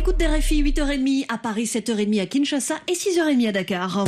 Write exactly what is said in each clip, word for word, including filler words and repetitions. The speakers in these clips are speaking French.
l'écoute d'R F I, huit heures trente à Paris, sept heures trente à Kinshasa et six heures trente à Dakar.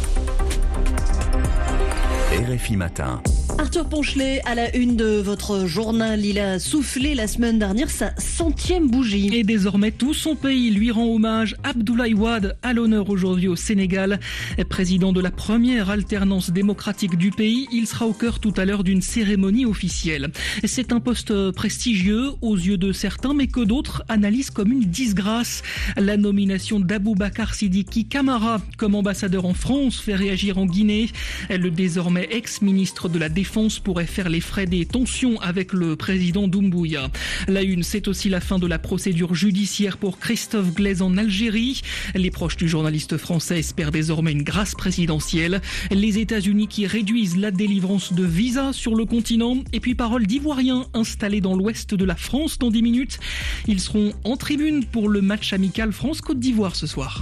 R F I Matin. Arthur Ponchelet, à la une de votre journal, il a soufflé la semaine dernière sa centième bougie. Et désormais, tout son pays lui rend hommage. Abdoulaye Wade, à l'honneur aujourd'hui au Sénégal. Président de la première alternance démocratique du pays, il sera au cœur tout à l'heure d'une cérémonie officielle. C'est un poste prestigieux aux yeux de certains, mais que d'autres analysent comme une disgrâce. La nomination d'Aboubacar Sidiki Camara comme ambassadeur en France fait réagir en Guinée. Le désormais ex-ministre de la Défense pourrait faire les frais des tensions avec le président Doumbouya. La une, c'est aussi la fin de la procédure judiciaire pour Christophe Glaise en Algérie. Les proches du journaliste français espèrent désormais une grâce présidentielle. Les États-Unis qui réduisent la délivrance de visas sur le continent. Et puis parole d'Ivoiriens installés dans l'ouest de la France dans dix minutes. Ils seront en tribune pour le match amical France-Côte d'Ivoire ce soir.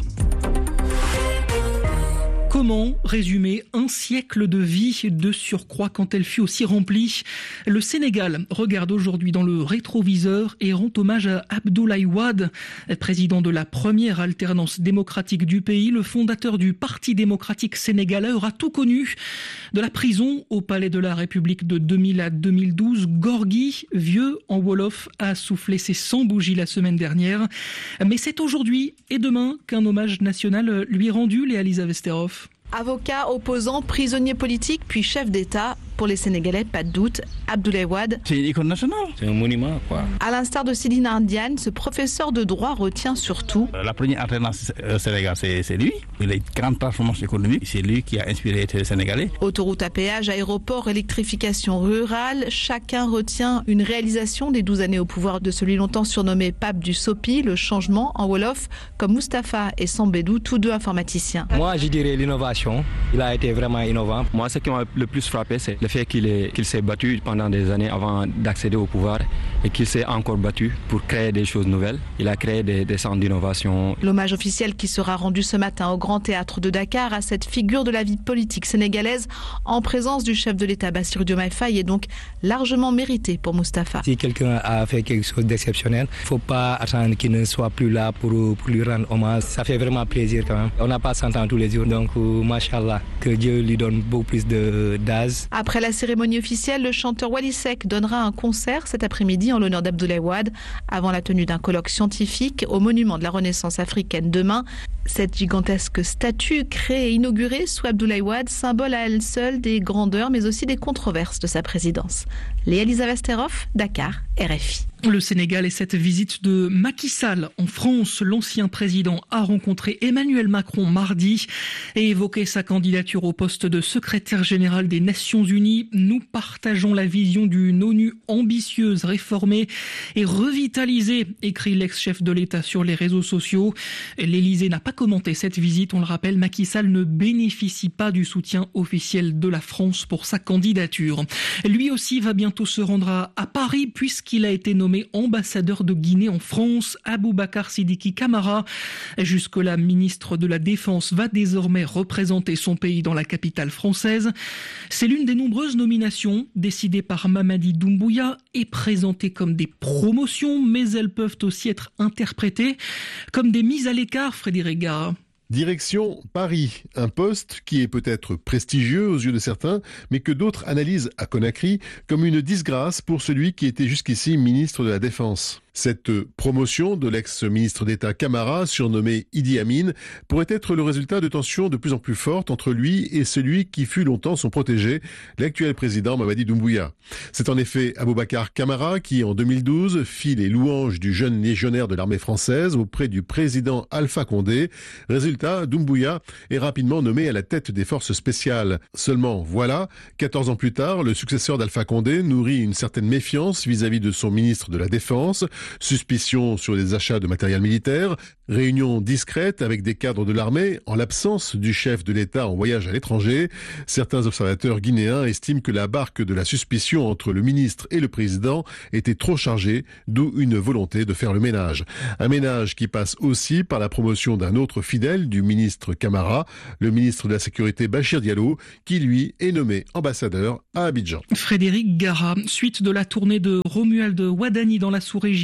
Comment résumer un siècle de vie de surcroît quand elle fut aussi remplie? Le Sénégal regarde aujourd'hui dans le rétroviseur et rend hommage à Abdoulaye Wade, président de la première alternance démocratique du pays. Le fondateur du Parti démocratique sénégalais aura tout connu. De la prison au palais de la République de deux mille à deux mille douze, Gorgui, vieux en Wolof, a soufflé ses cent bougies la semaine dernière. Mais c'est aujourd'hui et demain qu'un hommage national lui est rendu, Léa Lisa Vesterhoff. Avocat, opposant, prisonnier politique, puis chef d'État. Pour les Sénégalais, pas de doute, Abdoulaye Wade. C'est une icône nationale. C'est un monument, quoi. À l'instar de Sidine Indiane, ce professeur de droit retient surtout. La première alternance au Sénégal, c'est, c'est lui. Il a une grande transformation économique. C'est lui qui a inspiré les Sénégalais. Autoroute à péage, aéroport, électrification rurale. Chacun retient une réalisation des douze années au pouvoir de celui longtemps surnommé Pape du Sopi, le changement en Wolof, comme Moustapha et Sambédou, tous deux informaticiens. Moi, je dirais l'innovation. Il a été vraiment innovant. Moi, ce qui m'a le plus frappé, c'est le fait qu'il, est, qu'il s'est battu pendant des années avant d'accéder au pouvoir et qu'il s'est encore battu pour créer des choses nouvelles. Il a créé des, des centres d'innovation. L'hommage officiel qui sera rendu ce matin au Grand Théâtre de Dakar à cette figure de la vie politique sénégalaise en présence du chef de l'État Bassirou Diomaye Faye est donc largement mérité pour Moustapha. Si quelqu'un a fait quelque chose d'exceptionnel, il ne faut pas attendre qu'il ne soit plus là pour, pour lui rendre hommage. Ça fait vraiment plaisir quand même. On n'a pas cent ans tous les jours, donc euh, machallah, que Dieu lui donne beaucoup plus de, d'âge. Après la cérémonie officielle, le chanteur Wally Seck donnera un concert cet après-midi en l'honneur d'Abdoulaye Wade avant la tenue d'un colloque scientifique au monument de la Renaissance africaine demain. Cette gigantesque statue créée et inaugurée sous Abdoulaye Wade, symbole à elle seule des grandeurs mais aussi des controverses de sa présidence. Léa Lisa Vesterhoff, Dakar, R F I. Le Sénégal et cette visite de Macky Sall en France. L'ancien président a rencontré Emmanuel Macron mardi et évoqué sa candidature au poste de secrétaire général des Nations Unies. Nous partageons la vision d'une ONU ambitieuse, réformée et revitalisée, écrit l'ex-chef de l'État sur les réseaux sociaux. L'Élysée n'a pas commenté cette visite. On le rappelle, Macky Sall ne bénéficie pas du soutien officiel de la France pour sa candidature. Lui aussi va bientôt se rendre à, à Paris puisqu'il a été nommé ambassadeur de Guinée en France. Aboubacar Sidiki Camara, jusque-là ministre de la Défense, va désormais représenter son pays dans la capitale française. C'est l'une des nombreuses nominations décidées par Mamadi Doumbouya et présentées comme des promotions, mais elles peuvent aussi être interprétées comme des mises à l'écart, Frédéric Gara. Direction Paris, un poste qui est peut-être prestigieux aux yeux de certains, mais que d'autres analysent à Conakry comme une disgrâce pour celui qui était jusqu'ici ministre de la Défense. Cette promotion de l'ex-ministre d'État Camara, surnommé Idi Amin, pourrait être le résultat de tensions de plus en plus fortes entre lui et celui qui fut longtemps son protégé, l'actuel président Mamadi Doumbouya. C'est en effet Aboubacar Camara qui, en deux mille douze, fit les louanges du jeune légionnaire de l'armée française auprès du président Alpha Condé. Résultat, Doumbouya est rapidement nommé à la tête des forces spéciales. Seulement, voilà, quatorze ans plus tard, le successeur d'Alpha Condé nourrit une certaine méfiance vis-à-vis de son ministre de la Défense. Suspicion sur les achats de matériel militaire, réunion discrète avec des cadres de l'armée en l'absence du chef de l'État en voyage à l'étranger. Certains observateurs guinéens estiment que la barque de la suspicion entre le ministre et le président était trop chargée, d'où une volonté de faire le ménage. Un ménage qui passe aussi par la promotion d'un autre fidèle du ministre Camara, le ministre de la Sécurité Bachir Diallo, qui lui est nommé ambassadeur à Abidjan. Frédéric Gara, suite de la tournée de Romuald Wadani dans la sous-région.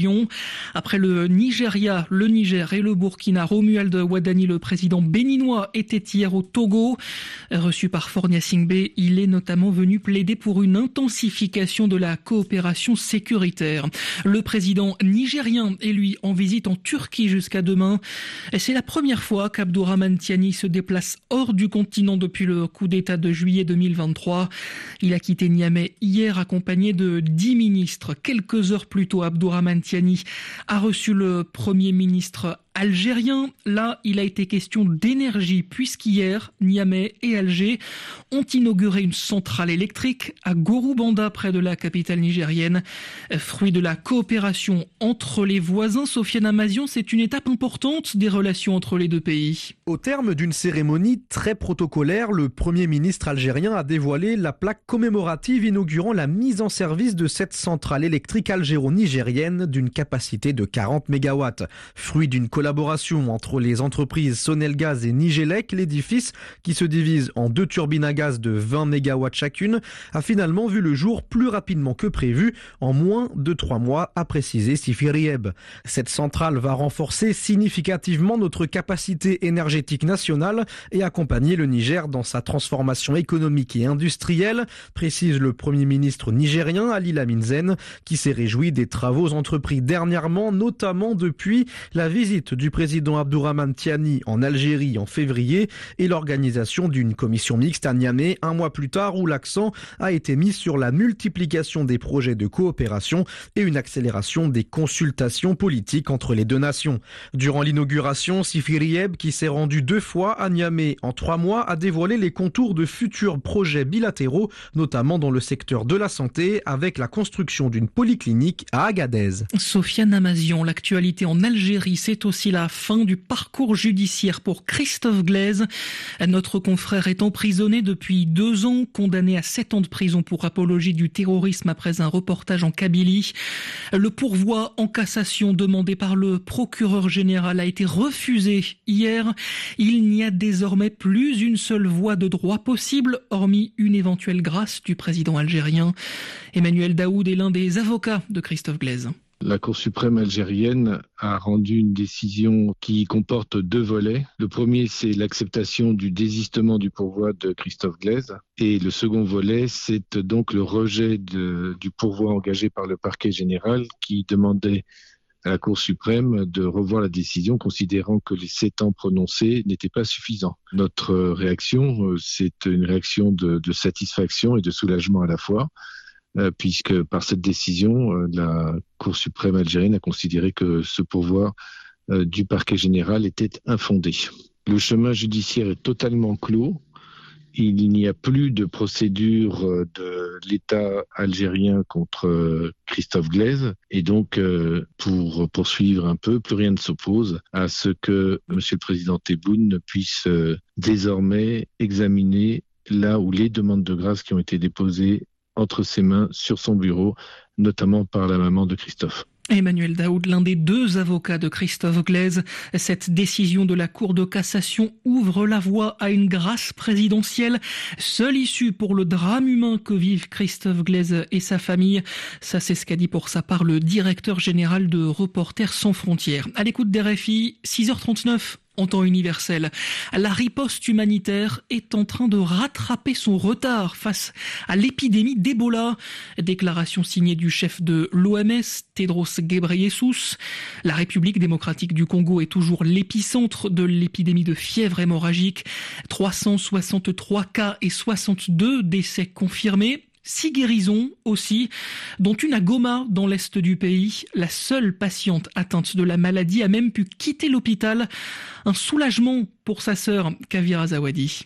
réunion. Après le Nigeria, le Niger et le Burkina, Romuald Wadani, le président béninois, était hier au Togo. Reçu par Faure Gnassingbé, il est notamment venu plaider pour une intensification de la coopération sécuritaire. Le président nigérien est lui en visite en Turquie jusqu'à demain. C'est la première fois qu'Abdourahmane Tiani se déplace hors du continent depuis le coup d'État de juillet deux mille vingt-trois. Il a quitté Niamey hier accompagné de dix ministres. Quelques heures plus tôt, Abdourahmane Tiani a reçu le Premier ministre algérien. Là, il a été question d'énergie puisqu'hier, Niamey et Alger ont inauguré une centrale électrique à Gorubanda, près de la capitale nigérienne. Fruit de la coopération entre les voisins, Sofiane Amazian, c'est une étape importante des relations entre les deux pays. Au terme d'une cérémonie très protocolaire, le Premier ministre algérien a dévoilé la plaque commémorative inaugurant la mise en service de cette centrale électrique algéro-nigérienne d'une capacité de quarante mégawatts. Fruit d'une collaboration entre les entreprises Sonelgaz et Nigélec, l'édifice, qui se divise en deux turbines à gaz de vingt mégawatts chacune, a finalement vu le jour plus rapidement que prévu, en moins de trois mois, a précisé Sifi Rieb. Cette centrale va renforcer significativement notre capacité énergétique nationale et accompagner le Niger dans sa transformation économique et industrielle, précise le Premier ministre nigérien Ali Lamine Zen, qui s'est réjoui des travaux entrepris dernièrement, notamment depuis la visite du président Abdourahmane Tiani en Algérie en février et l'organisation d'une commission mixte à Niamey un mois plus tard où l'accent a été mis sur la multiplication des projets de coopération et une accélération des consultations politiques entre les deux nations. Durant l'inauguration, Sifi Rieb, qui s'est rendu deux fois à Niamey en trois mois, a dévoilé les contours de futurs projets bilatéraux, notamment dans le secteur de la santé, avec la construction d'une polyclinique à Agadez. Sofiane Amazian, l'actualité en Algérie, c'est aussi la fin du parcours judiciaire pour Christophe Glaise. Notre confrère est emprisonné depuis deux ans, condamné à sept ans de prison pour apologie du terrorisme après un reportage en Kabylie. Le pourvoi en cassation demandé par le procureur général a été refusé hier. Il n'y a désormais plus une seule voie de droit possible, hormis une éventuelle grâce du président algérien. Emmanuel Daoud est l'un des avocats de Christophe Glaise. La Cour suprême algérienne a rendu une décision qui comporte deux volets. Le premier, c'est l'acceptation du désistement du pourvoi de Christophe Glaise. Et le second volet, c'est donc le rejet de, du pourvoi engagé par le parquet général qui demandait à la Cour suprême de revoir la décision, considérant que les sept ans prononcés n'étaient pas suffisants. Notre réaction, c'est une réaction de, de satisfaction et de soulagement à la fois, puisque par cette décision, la Cour suprême algérienne a considéré que ce pourvoi du parquet général était infondé. Le chemin judiciaire est totalement clos. Il n'y a plus de procédure de l'État algérien contre Christophe Glaise. Et donc, pour poursuivre un peu, plus rien ne s'oppose à ce que M. le Président Tebboune puisse désormais examiner là où les demandes de grâce qui ont été déposées entre ses mains sur son bureau, notamment par la maman de Christophe. Emmanuel Daoud, l'un des deux avocats de Christophe Glaise. Cette décision de la Cour de cassation ouvre la voie à une grâce présidentielle. Seule issue pour le drame humain que vivent Christophe Glaise et sa famille. Ça, c'est ce qu'a dit pour sa part le directeur général de Reporters sans frontières. À l'écoute des R F I, six heures trente-neuf. En temps universel. La riposte humanitaire est en train de rattraper son retard face à l'épidémie d'Ebola. Déclaration signée du chef de l'O M S, Tedros Ghebreyesus. La République démocratique du Congo est toujours l'épicentre de l'épidémie de fièvre hémorragique. trois cent soixante-trois cas et soixante-deux décès confirmés. Six guérisons aussi, dont une à Goma dans l'est du pays. La seule patiente atteinte de la maladie a même pu quitter l'hôpital. Un soulagement pour sa sœur, Kavira Zawadi.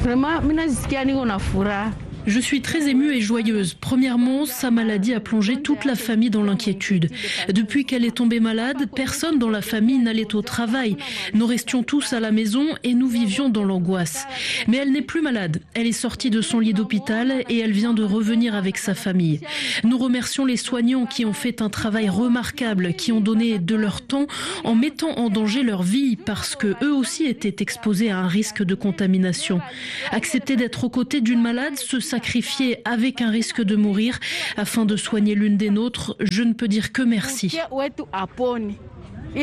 Je suis très émue et joyeuse. Premièrement, sa maladie a plongé toute la famille dans l'inquiétude. Depuis qu'elle est tombée malade, personne dans la famille n'allait au travail. Nous restions tous à la maison et nous vivions dans l'angoisse. Mais elle n'est plus malade. Elle est sortie de son lit d'hôpital et elle vient de revenir avec sa famille. Nous remercions les soignants qui ont fait un travail remarquable, qui ont donné de leur temps en mettant en danger leur vie parce que eux aussi étaient exposés à un risque de contamination. Accepter d'être aux côtés d'une malade, ce sacrifier avec un risque de mourir afin de soigner l'une des nôtres. Je ne peux dire que merci. Et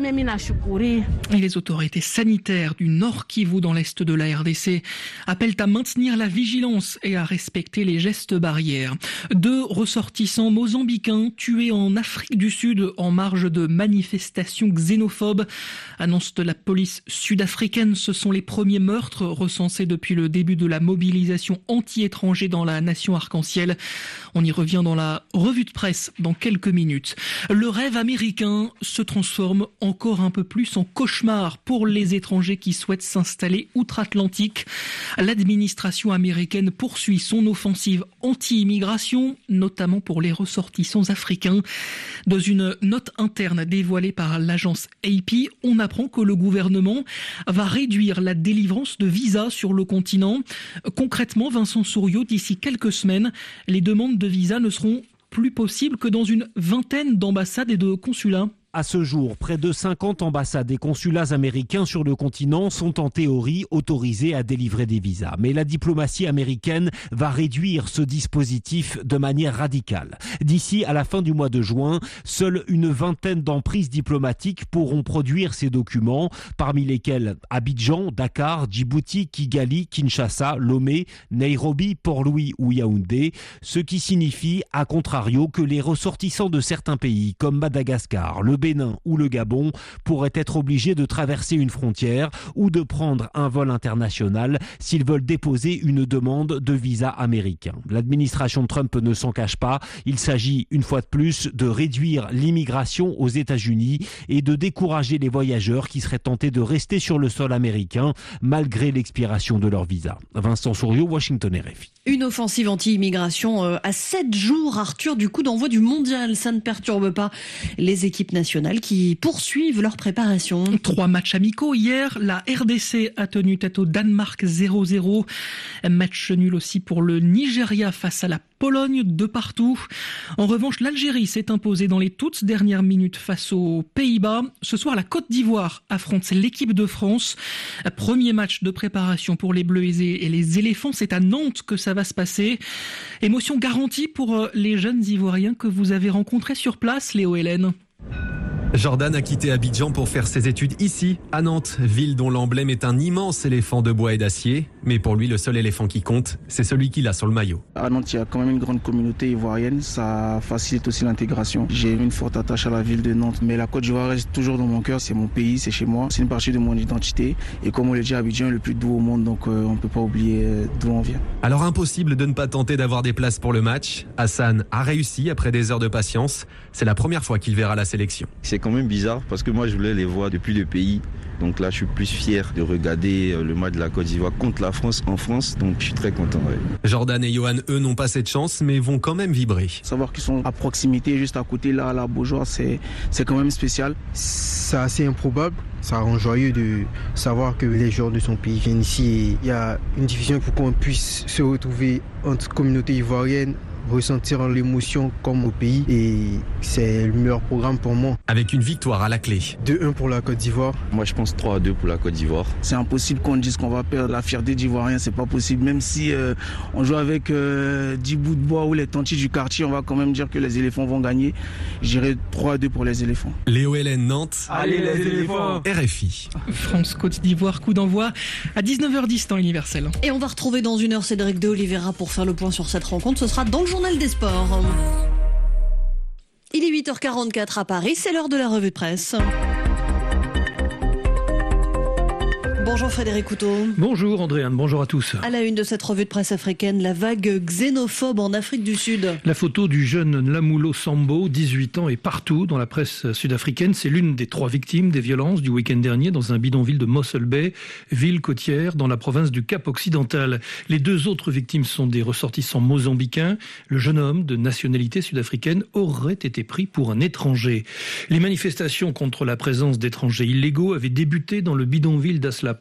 les autorités sanitaires du Nord Kivu dans l'est de la R D C appellent à maintenir la vigilance et à respecter les gestes barrières. Deux ressortissants mozambicains tués en Afrique du Sud en marge de manifestations xénophobes. Annonce de la police sud-africaine, ce sont les premiers meurtres recensés depuis le début de la mobilisation anti-étranger dans la nation arc-en-ciel. On y revient dans la revue de presse dans quelques minutes. Le rêve américain se transforme encore un peu plus en cauchemar pour les étrangers qui souhaitent s'installer outre-Atlantique. L'administration américaine poursuit son offensive anti-immigration, notamment pour les ressortissants africains. Dans une note interne dévoilée par l'agence A P, on apprend que le gouvernement va réduire la délivrance de visas sur le continent. Concrètement, Vincent Souriau, d'ici quelques semaines, les demandes de visas ne seront plus possibles que dans une vingtaine d'ambassades et de consulats. À ce jour, près de cinquante ambassades et consulats américains sur le continent sont en théorie autorisés à délivrer des visas. Mais la diplomatie américaine va réduire ce dispositif de manière radicale. D'ici à la fin du mois de juin, seule une vingtaine d'emprises diplomatiques pourront produire ces documents, parmi lesquels Abidjan, Dakar, Djibouti, Kigali, Kinshasa, Lomé, Nairobi, Port-Louis ou Yaoundé. Ce qui signifie, à contrario, que les ressortissants de certains pays comme Madagascar, le Bénin ou le Gabon pourraient être obligés de traverser une frontière ou de prendre un vol international s'ils veulent déposer une demande de visa américain. L'administration Trump ne s'en cache pas. Il s'agit une fois de plus de réduire l'immigration aux États-Unis et de décourager les voyageurs qui seraient tentés de rester sur le sol américain malgré l'expiration de leur visa. Vincent Souriau, Washington R F I. Une offensive anti-immigration à sept jours, Arthur, du coup d'envoi du mondial. Ça ne perturbe pas les équipes nationales qui poursuivent leur préparation. Trois matchs amicaux hier. La R D C a tenu tête au Danemark zéro zéro. Un match nul aussi pour le Nigeria face à la Pologne de partout. En revanche, l'Algérie s'est imposée dans les toutes dernières minutes face aux Pays-Bas. Ce soir, la Côte d'Ivoire affronte l'équipe de France. Premier match de préparation pour les Bleus et les éléphants. C'est à Nantes que ça va se passer. Émotion garantie pour les jeunes Ivoiriens que vous avez rencontrés sur place, Léo Hélène. Jordan a quitté Abidjan pour faire ses études ici, à Nantes, ville dont l'emblème est un immense éléphant de bois et d'acier. Mais pour lui, le seul éléphant qui compte, c'est celui qu'il a sur le maillot. À Nantes, il y a quand même une grande communauté ivoirienne. Ça facilite aussi l'intégration. J'ai une forte attache à la ville de Nantes. Mais la Côte d'Ivoire reste toujours dans mon cœur. C'est mon pays, c'est chez moi. C'est une partie de mon identité. Et comme on l'a dit, Abidjan est le plus doux au monde. Donc euh, on ne peut pas oublier euh, d'où on vient. Alors impossible de ne pas tenter d'avoir des places pour le match. Hassan a réussi après des heures de patience. C'est la première fois qu'il verra la sélection. C'est quand même bizarre parce que moi je voulais les voir depuis le pays. Donc là je suis plus fier de regarder le match de la Côte d'Ivoire contre la France en France. Donc je suis très content. Ouais. Jordan et Johan, eux, n'ont pas cette chance mais vont quand même vibrer. Savoir qu'ils sont à proximité, juste à côté là, à la Beaujoire, c'est, c'est quand même spécial. C'est assez improbable. Ça rend joyeux de savoir que les joueurs de son pays viennent ici et il y a une division pour qu'on puisse se retrouver entre communautés ivoiriennes, ressentir l'émotion comme au pays et c'est le meilleur programme pour moi. Avec une victoire à la clé. deux un pour la Côte d'Ivoire. Moi je pense trois à deux pour la Côte d'Ivoire. C'est impossible qu'on dise qu'on va perdre la fierté d'Ivoirien, c'est pas possible. Même si euh, on joue avec euh, dix bouts de bois ou les tantis du quartier, on va quand même dire que les éléphants vont gagner. J'irai trois à deux pour les éléphants. Léo Hélène, Nantes. Allez les éléphants. R F I. France-Côte d'Ivoire, coup d'envoi à dix-neuf heures dix temps universel. Et on va retrouver dans une heure Cédric de Oliveira pour faire le point sur cette rencontre. Ce sera dans le journal des sports. Il est huit heures quarante-quatre à Paris, c'est l'heure de la revue de presse. Bonjour Frédéric Couteau. Bonjour Andréane, bonjour à tous. À la une de cette revue de presse africaine, la vague xénophobe en Afrique du Sud. La photo du jeune Nlamulo Sambo, dix-huit ans, est partout dans la presse sud-africaine. C'est l'une des trois victimes des violences du week-end dernier dans un bidonville de Mossel Bay, ville côtière dans la province du Cap-Occidental. Les deux autres victimes sont des ressortissants mozambicains. Le jeune homme de nationalité sud-africaine aurait été pris pour un étranger. Les manifestations contre la présence d'étrangers illégaux avaient débuté dans le bidonville d'Aslapa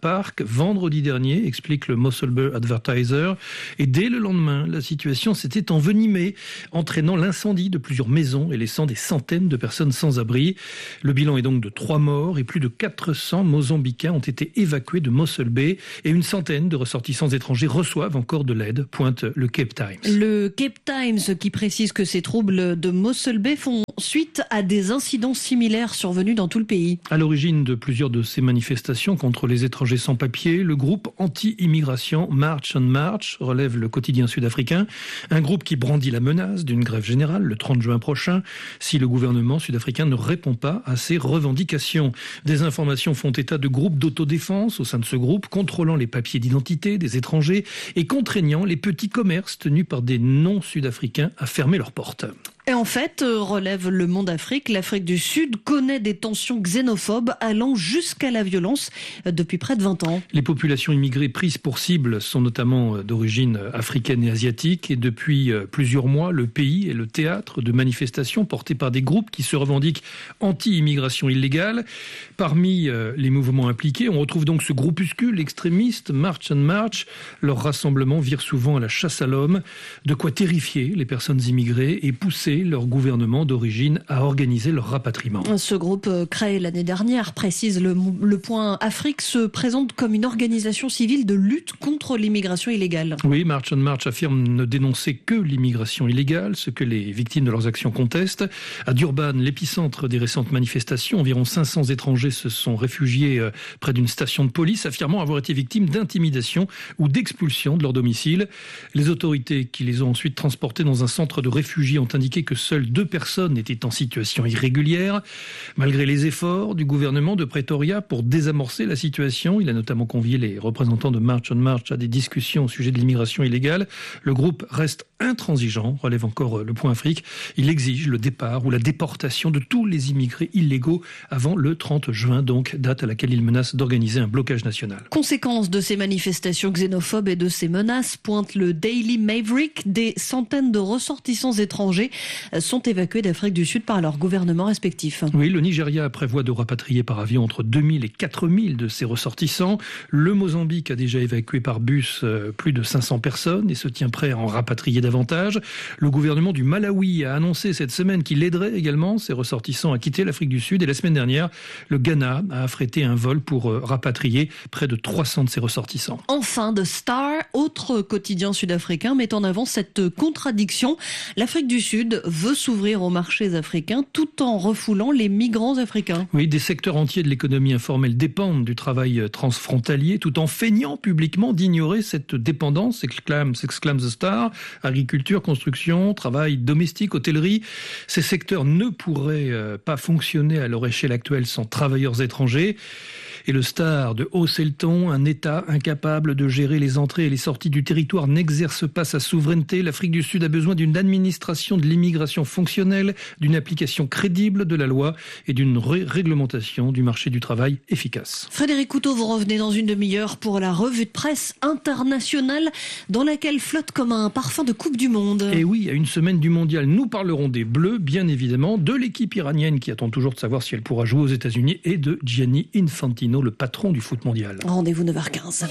Park vendredi dernier, explique le Mossel Bay Advertiser. Et dès le lendemain, la situation s'était envenimée, entraînant l'incendie de plusieurs maisons et laissant des centaines de personnes sans abri. Le bilan est donc de trois morts et plus de quatre cents Mozambicains ont été évacués de Mossel Bay et une centaine de ressortissants étrangers reçoivent encore de l'aide, pointe le Cape Times. Le Cape Times qui précise que ces troubles de Mossel Bay font suite à des incidents similaires survenus dans tout le pays. À l'origine de plusieurs de ces manifestations contre les étrangers sans papier, le groupe anti-immigration March on March, relève le quotidien sud-africain, un groupe qui brandit la menace d'une grève générale le trente juin prochain si le gouvernement sud-africain ne répond pas à ses revendications. Des informations font état de groupes d'autodéfense au sein de ce groupe, contrôlant les papiers d'identité des étrangers et contraignant les petits commerces tenus par des non-sud-africains à fermer leurs portes. Et en fait, relève Le Monde Afrique, l'Afrique du Sud connaît des tensions xénophobes allant jusqu'à la violence depuis près de vingt ans. Les populations immigrées prises pour cible sont notamment d'origine africaine et asiatique. Et depuis plusieurs mois, le pays est le théâtre de manifestations portées par des groupes qui se revendiquent anti-immigration illégale. Parmi les mouvements impliqués, on retrouve donc ce groupuscule extrémiste March on March. Leur rassemblement vire souvent à la chasse à l'homme, de quoi terrifier les personnes immigrées et pousser leur gouvernement d'origine à organiser leur rapatriement. Ce groupe créé l'année dernière, précise le, le Point Afrique, se présente comme une organisation civile de lutte contre l'immigration illégale. Oui, March on March affirme ne dénoncer que l'immigration illégale, ce que les victimes de leurs actions contestent. À Durban, l'épicentre des récentes manifestations, environ cinq cents étrangers se sont réfugiés près d'une station de police, affirmant avoir été victimes d'intimidation ou d'expulsion de leur domicile. Les autorités qui les ont ensuite transportés dans un centre de réfugiés ont indiqué que seules deux personnes étaient en situation irrégulière. Malgré les efforts du gouvernement de Pretoria pour désamorcer la situation, il a notamment convié les représentants de March on March à des discussions au sujet de l'immigration illégale. Le groupe reste intransigeant, relève encore le Point Afrique. Il exige le départ ou la déportation de tous les immigrés illégaux avant le trente juin, donc date à laquelle il menace d'organiser un blocage national. Conséquence de ces manifestations xénophobes et de ces menaces, pointe le Daily Maverick, des centaines de ressortissants étrangers sont évacués d'Afrique du Sud par leurs gouvernements respectifs. Oui, le Nigeria prévoit de rapatrier par avion entre deux mille et quatre mille de ses ressortissants. Le Mozambique a déjà évacué par bus plus de cinq cents personnes et se tient prêt à en rapatrier davantage. Le gouvernement du Malawi a annoncé cette semaine qu'il aiderait également ses ressortissants à quitter l'Afrique du Sud. Et la semaine dernière, le Ghana a affrété un vol pour rapatrier près de trois cents de ses ressortissants. Enfin, The Star, autre quotidien sud-africain, met en avant cette contradiction. L'Afrique du Sud veut s'ouvrir aux marchés africains tout en refoulant les migrants africains. Oui, des secteurs entiers de l'économie informelle dépendent du travail transfrontalier tout en feignant publiquement d'ignorer cette dépendance, s'exclame, s'exclame The Star. Agriculture, construction, travail domestique, hôtellerie. Ces secteurs ne pourraient pas fonctionner à leur échelle actuelle sans travailleurs étrangers. Et le Star de hausser le ton, un État incapable de gérer les entrées et les sorties du territoire n'exerce pas sa souveraineté. L'Afrique du Sud a besoin d'une administration de l'immigration fonctionnelle, d'une application crédible de la loi et d'une ré- réglementation du marché du travail efficace. Frédéric Couteau, vous revenez dans une demi-heure pour la revue de presse internationale dans laquelle flotte comme un parfum de Coupe du Monde. Et oui, à une semaine du mondial, nous parlerons des Bleus, bien évidemment, de l'équipe iranienne qui attend toujours de savoir si elle pourra jouer aux États-Unis et de Gianni Infantino, le patron du foot mondial. Rendez-vous neuf heures quinze.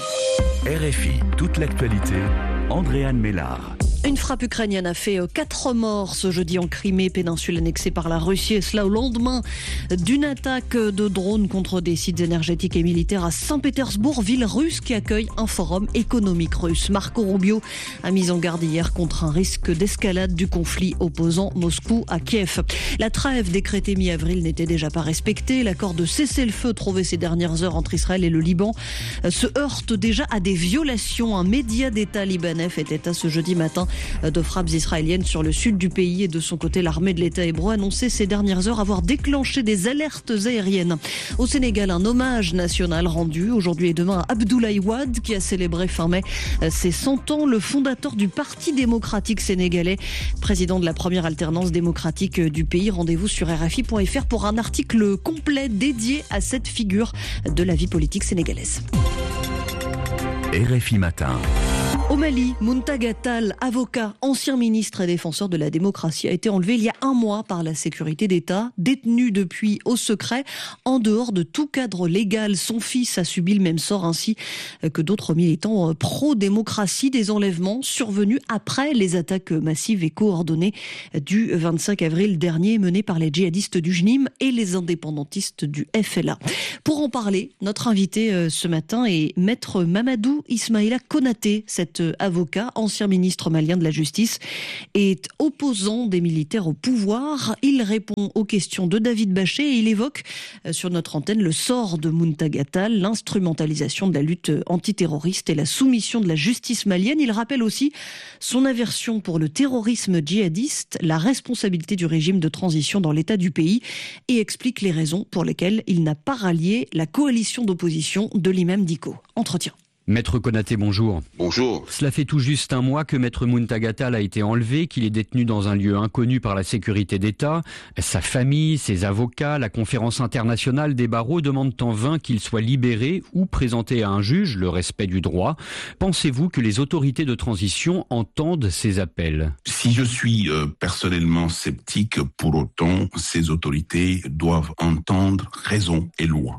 R F I, toute l'actualité, Andréane Mélard. Une frappe ukrainienne a fait quatre morts ce jeudi en Crimée, péninsule annexée par la Russie, et cela au lendemain d'une attaque de drones contre des sites énergétiques et militaires à Saint-Pétersbourg, ville russe qui accueille un forum économique russe. Marco Rubio a mis en garde hier contre un risque d'escalade du conflit opposant Moscou à Kiev. La trêve décrétée mi-avril n'était déjà pas respectée. L'accord de cessez-le-feu trouvé ces dernières heures entre Israël et le Liban se heurte déjà à des violations. Un média d'État libanais fait état ce jeudi matin de frappes israéliennes sur le sud du pays, et de son côté l'armée de l'État hébreu a annoncé ces dernières heures avoir déclenché des alertes aériennes. Au Sénégal, un hommage national rendu aujourd'hui et demain à Abdoulaye Wade qui a célébré fin mai ses cent ans, le fondateur du Parti démocratique sénégalais, président de la première alternance démocratique du pays. Rendez-vous sur R F I point F R pour un article complet dédié à cette figure de la vie politique sénégalaise. R F I Matin. Au Mali, Muntagha Tall, avocat, ancien ministre et défenseur de la démocratie, a été enlevé il y a un mois par la sécurité d'État, détenu depuis au secret, en dehors de tout cadre légal. Son fils a subi le même sort ainsi que d'autres militants pro-démocratie. Des enlèvements survenus après les attaques massives et coordonnées du vingt-cinq avril dernier menées par les djihadistes du J N I M et les indépendantistes du F L A. Pour en parler, notre invité ce matin est maître Mamadou Ismaïla Konaté. Cet avocat, ancien ministre malien de la Justice, est opposant des militaires au pouvoir. Il répond aux questions de David Bachet et il évoque sur notre antenne le sort de Muntagha Tall, l'instrumentalisation de la lutte antiterroriste et la soumission de la justice malienne. Il rappelle aussi son aversion pour le terrorisme djihadiste, la responsabilité du régime de transition dans l'état du pays et explique les raisons pour lesquelles il n'a pas rallié la coalition d'opposition de l'imam Dicko. Entretien. Maître Konaté, bonjour. Bonjour. Cela fait tout juste un mois que Maître Muntagha Tall a été enlevé, qu'il est détenu dans un lieu inconnu par la sécurité d'État. Sa famille, ses avocats, la conférence internationale des barreaux demandent en vain qu'il soit libéré ou présenté à un juge, le respect du droit. Pensez-vous que les autorités de transition entendent ces appels ? Si je suis euh, personnellement sceptique, pour autant, ces autorités doivent entendre raison et loi.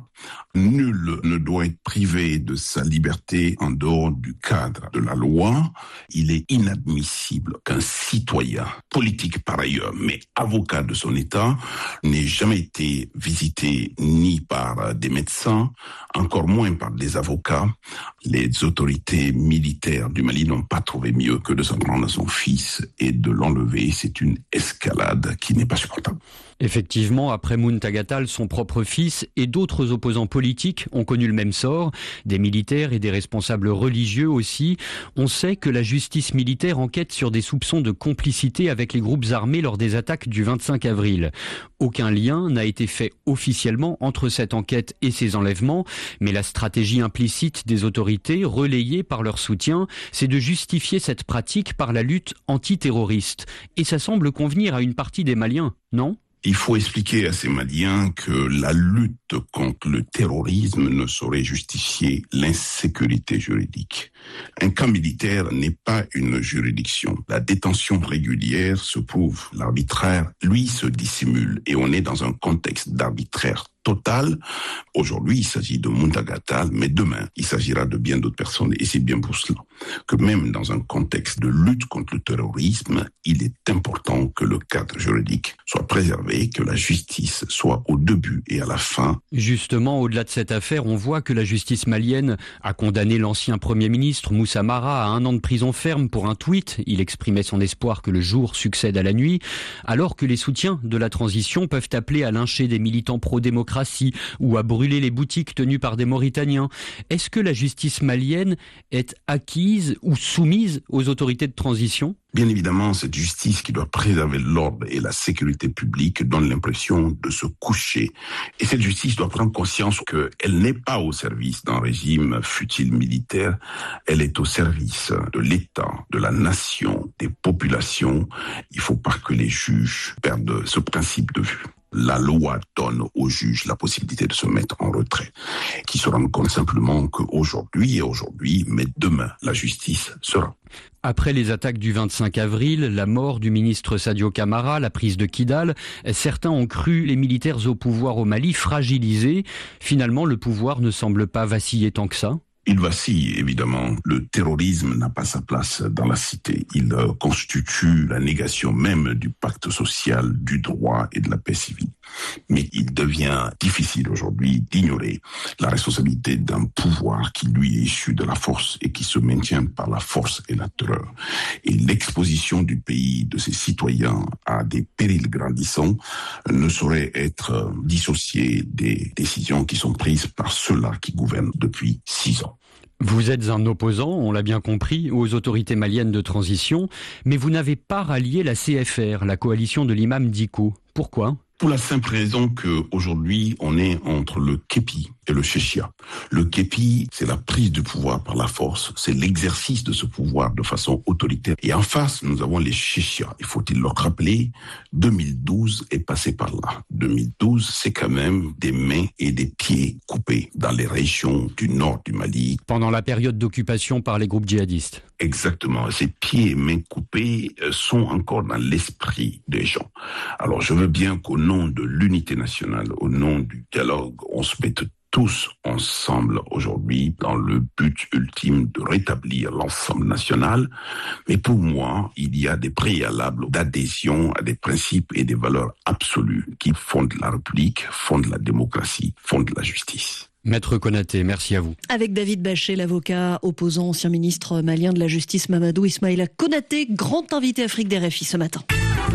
Nul ne doit être privé de sa liberté en dehors du cadre de la loi. Il est inadmissible qu'un citoyen, politique par ailleurs, mais avocat de son État, n'ait jamais été visité ni par des médecins, encore moins par des avocats. Les autorités militaires du Mali n'ont pas trouvé mieux que de s'en prendre à son fils et de l'enlever. C'est une escalade qui n'est pas supportable. Effectivement, après Muntagha Tall, son propre fils et d'autres opposants politiques ont connu le même sort, des militaires et des responsables religieux aussi. On sait que la justice militaire enquête sur des soupçons de complicité avec les groupes armés lors des attaques du vingt-cinq avril. Aucun lien n'a été fait officiellement entre cette enquête et ces enlèvements, mais la stratégie implicite des autorités, relayée par leur soutien, c'est de justifier cette pratique par la lutte antiterroriste. Et ça semble convenir à une partie des Maliens, non ? Il faut expliquer à ces Maliens que la lutte contre le terrorisme ne saurait justifier l'insécurité juridique. Un camp militaire n'est pas une juridiction. La détention régulière se prouve. L'arbitraire, lui, se dissimule et on est dans un contexte d'arbitraire total. Aujourd'hui, il s'agit de Muntagha Tall, mais demain, il s'agira de bien d'autres personnes. Et c'est bien pour cela que même dans un contexte de lutte contre le terrorisme, il est important que le cadre juridique soit préservé, que la justice soit au début et à la fin. Justement, au-delà de cette affaire, on voit que la justice malienne a condamné l'ancien Premier ministre Moussa Mara à un an de prison ferme pour un tweet. Il exprimait son espoir que le jour succède à la nuit, alors que les soutiens de la transition peuvent appeler à lyncher des militants pro-démocratie ou à brûler les boutiques tenues par des Mauritaniens. Est-ce que la justice malienne est acquise ou soumise aux autorités de transition ? Bien évidemment, cette justice qui doit préserver l'ordre et la sécurité publique donne l'impression de se coucher. Et cette justice doit prendre conscience qu'elle n'est pas au service d'un régime fut-il militaire, elle est au service de l'État, de la nation, des populations. Il ne faut pas que les juges perdent ce principe de vue. La loi donne aux juges la possibilité de se mettre en retrait, qui se rendent compte simplement qu'aujourd'hui et aujourd'hui, mais demain, la justice sera. Après les attaques du vingt-cinq avril, la mort du ministre Sadio Camara, la prise de Kidal, certains ont cru les militaires au pouvoir au Mali fragilisés. Finalement, le pouvoir ne semble pas vaciller tant que ça. Il vacille, évidemment. Le terrorisme n'a pas sa place dans la cité. Il euh, constitue la négation même du pacte social, du droit et de la paix civile. Mais il devient difficile aujourd'hui d'ignorer la responsabilité d'un pouvoir qui lui est issu de la force et qui se maintient par la force et la terreur. Et l'exposition du pays, de ses citoyens à des périls grandissants ne saurait être dissociée des décisions qui sont prises par ceux-là qui gouvernent depuis six ans. Vous êtes un opposant, on l'a bien compris, aux autorités maliennes de transition, mais vous n'avez pas rallié la C F R, la coalition de l'imam Dicko. Pourquoi ? Pour la simple raison qu'aujourd'hui, on est entre le képi et le chéchia. Le képi, c'est la prise du pouvoir par la force, c'est l'exercice de ce pouvoir de façon autoritaire. Et en face, nous avons les chéchias. Il faut-il leur rappeler, deux mille douze est passé par là. deux mille douze, c'est quand même des mains et des pieds coupés dans les régions du nord du Mali. Pendant la période d'occupation par les groupes djihadistes. Exactement. Ces pieds et mains coupés sont encore dans l'esprit des gens. Alors, je veux bien qu'au nom de l'unité nationale, au nom du dialogue, on se mette tous ensemble aujourd'hui dans le but ultime de rétablir l'ensemble national. Mais pour moi, il y a des préalables d'adhésion à des principes et des valeurs absolues qui fondent la République, fondent la démocratie, fondent la justice. Maître Konaté, merci à vous. Avec David Bachet, l'avocat opposant ancien ministre malien de la Justice Mamadou Ismaïla Konaté, grand invité Afrique des R F I ce matin.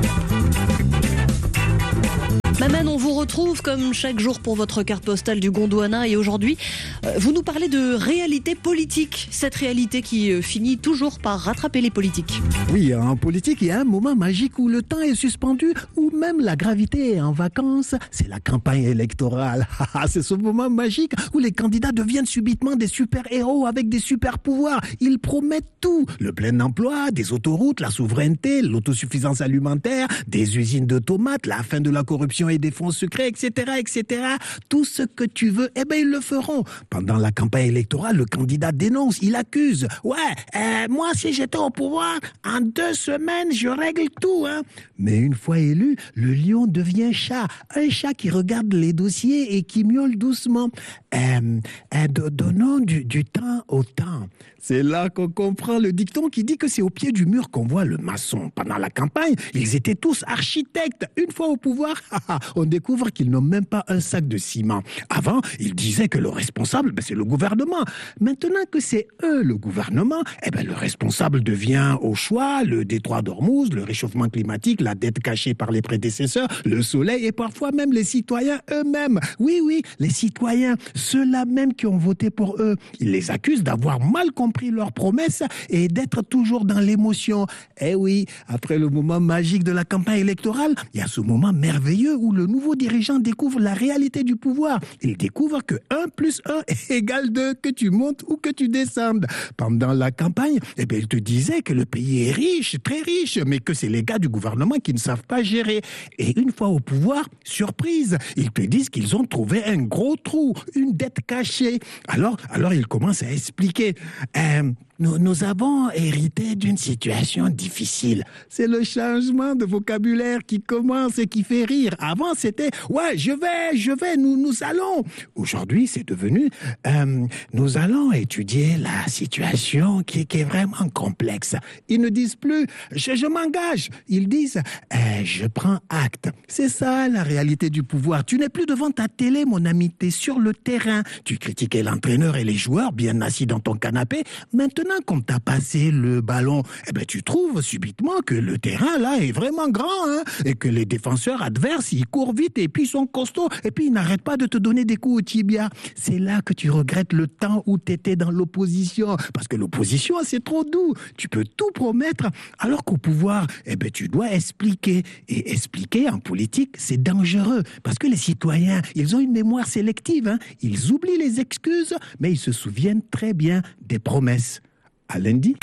Maman, on vous retrouve comme chaque jour pour votre carte postale du Gondwana et aujourd'hui, vous nous parlez de réalité politique. Cette réalité qui finit toujours par rattraper les politiques. Oui, en politique, il y a un moment magique où le temps est suspendu, où même la gravité est en vacances. C'est la campagne électorale. C'est ce moment magique où les candidats deviennent subitement des super-héros avec des super-pouvoirs. Ils promettent tout. Le plein emploi, des autoroutes, la souveraineté, l'autosuffisance alimentaire, des usines de tomates, la fin de la corruption et des fonds secrets, et cetera, et cetera. Tout ce que tu veux, eh ben ils le feront. Pendant la campagne électorale, le candidat dénonce, il accuse. Ouais, euh, moi si j'étais au pouvoir, en deux semaines, je règle tout. Hein. Mais une fois élu, le lion devient chat. Un chat qui regarde les dossiers et qui miaule doucement. Euh, euh, donnons du, du temps au temps. C'est là qu'on comprend le dicton qui dit que c'est au pied du mur qu'on voit le maçon. Pendant la campagne, ils étaient tous architectes. Une fois au pouvoir, on découvre qu'ils n'ont même pas un sac de ciment. Avant, ils disaient que le responsable, ben, c'est le gouvernement. Maintenant que c'est eux le gouvernement, eh ben, le responsable devient au choix le détroit d'Ormuz, le réchauffement climatique, la dette cachée par les prédécesseurs, le soleil et parfois même les citoyens eux-mêmes. Oui, oui, les citoyens, ceux-là même qui ont voté pour eux. Ils les accusent d'avoir mal compris pris leurs promesses et d'être toujours dans l'émotion. Eh oui, après le moment magique de la campagne électorale, il y a ce moment merveilleux où le nouveau dirigeant découvre la réalité du pouvoir. Il découvre que un plus un égale deux, que tu montes ou que tu descendes. Pendant la campagne, eh bien, il te disait que le pays est riche, très riche, mais que c'est les gars du gouvernement qui ne savent pas gérer. Et une fois au pouvoir, surprise, ils te disent qu'ils ont trouvé un gros trou, une dette cachée. Alors, alors ils commencent à expliquer. Euh, nous, nous avons hérité d'une situation difficile. C'est le changement de vocabulaire qui commence et qui fait rire. Avant, c'était « ouais, je vais, je vais, nous, nous allons ». Aujourd'hui, c'est devenu euh, « nous allons étudier la situation qui, qui est vraiment complexe ». Ils ne disent plus « je, je m'engage ». Ils disent euh, « je prends acte ». C'est ça la réalité du pouvoir. Tu n'es plus devant ta télé, mon ami, tu es sur le terrain. Tu critiquais l'entraîneur et les joueurs bien assis dans ton canapé. Maintenant, qu'on t'a passé le ballon, eh ben, tu trouves subitement que le terrain, là, est vraiment grand, hein, et que les défenseurs adverses, ils courent vite et puis ils sont costauds, et puis ils n'arrêtent pas de te donner des coups au tibia. C'est là que tu regrettes le temps où tu étais dans l'opposition, parce que l'opposition, c'est trop doux. Tu peux tout promettre, alors qu'au pouvoir, eh ben, tu dois expliquer. Et expliquer, en politique, c'est dangereux, parce que les citoyens, ils ont une mémoire sélective, hein. Ils oublient les excuses, mais ils se souviennent très bien des promesses. À lundi.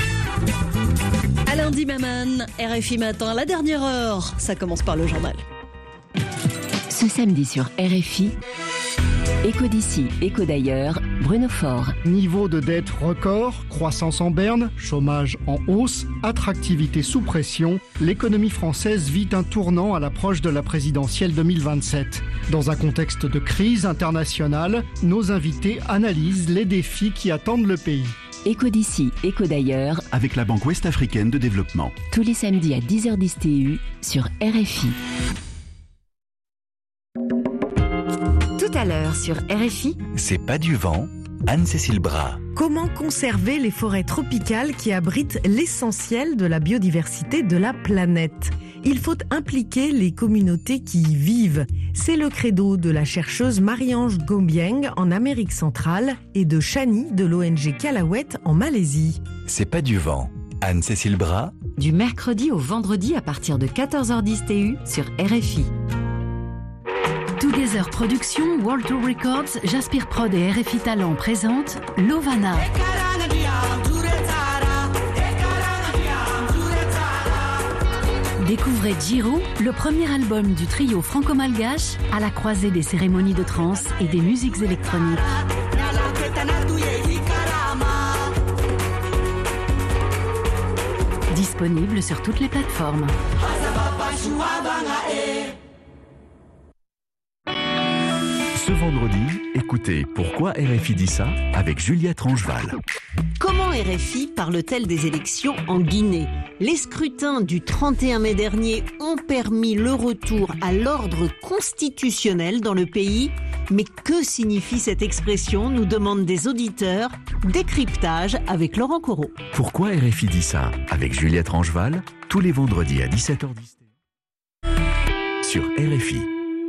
À lundi, Maman, R F I Matin, la dernière heure, ça commence par le journal. Ce samedi sur R F I, Écho d'ici, écho d'ailleurs, Bruno Faure. Niveau de dette record, croissance en berne, chômage en hausse, attractivité sous pression, l'économie française vit un tournant à l'approche de la présidentielle deux mille vingt-sept. Dans un contexte de crise internationale, nos invités analysent les défis qui attendent le pays. Écho d'ici, écho d'ailleurs, avec la Banque Ouest-Africaine de Développement. Tous les samedis à dix heures dix T U sur R F I. Tout à l'heure sur R F I. C'est pas du vent, Anne-Cécile Bras. Comment conserver les forêts tropicales qui abritent l'essentiel de la biodiversité de la planète ? Il faut impliquer les communautés qui y vivent. C'est le credo de la chercheuse Marie-Ange Gombieng en Amérique centrale et de Chani de l'O N G Kalawet en Malaisie. C'est pas du vent. Anne-Cécile Bras. Du mercredi au vendredi à partir de quatorze heures dix T U sur R F I. Together Productions, World Tour Records, Jaspir Prod et R F I Talent présentent Lovana. Découvrez Giro, le premier album du trio franco-malgache à la croisée des cérémonies de trance et des musiques électroniques. Disponible sur toutes les plateformes. Ce vendredi, écoutez Pourquoi R F I dit ça avec Juliette Rangeval. Comment R F I parle-t-elle des élections en Guinée ? Les scrutins du trente et un mai dernier ont permis le retour à l'ordre constitutionnel dans le pays. Mais que signifie cette expression, nous demandent des auditeurs. Décryptage avec Laurent Corot. Pourquoi R F I dit ça avec Juliette Rangeval, tous les vendredis à dix-sept heures dix sur R F I.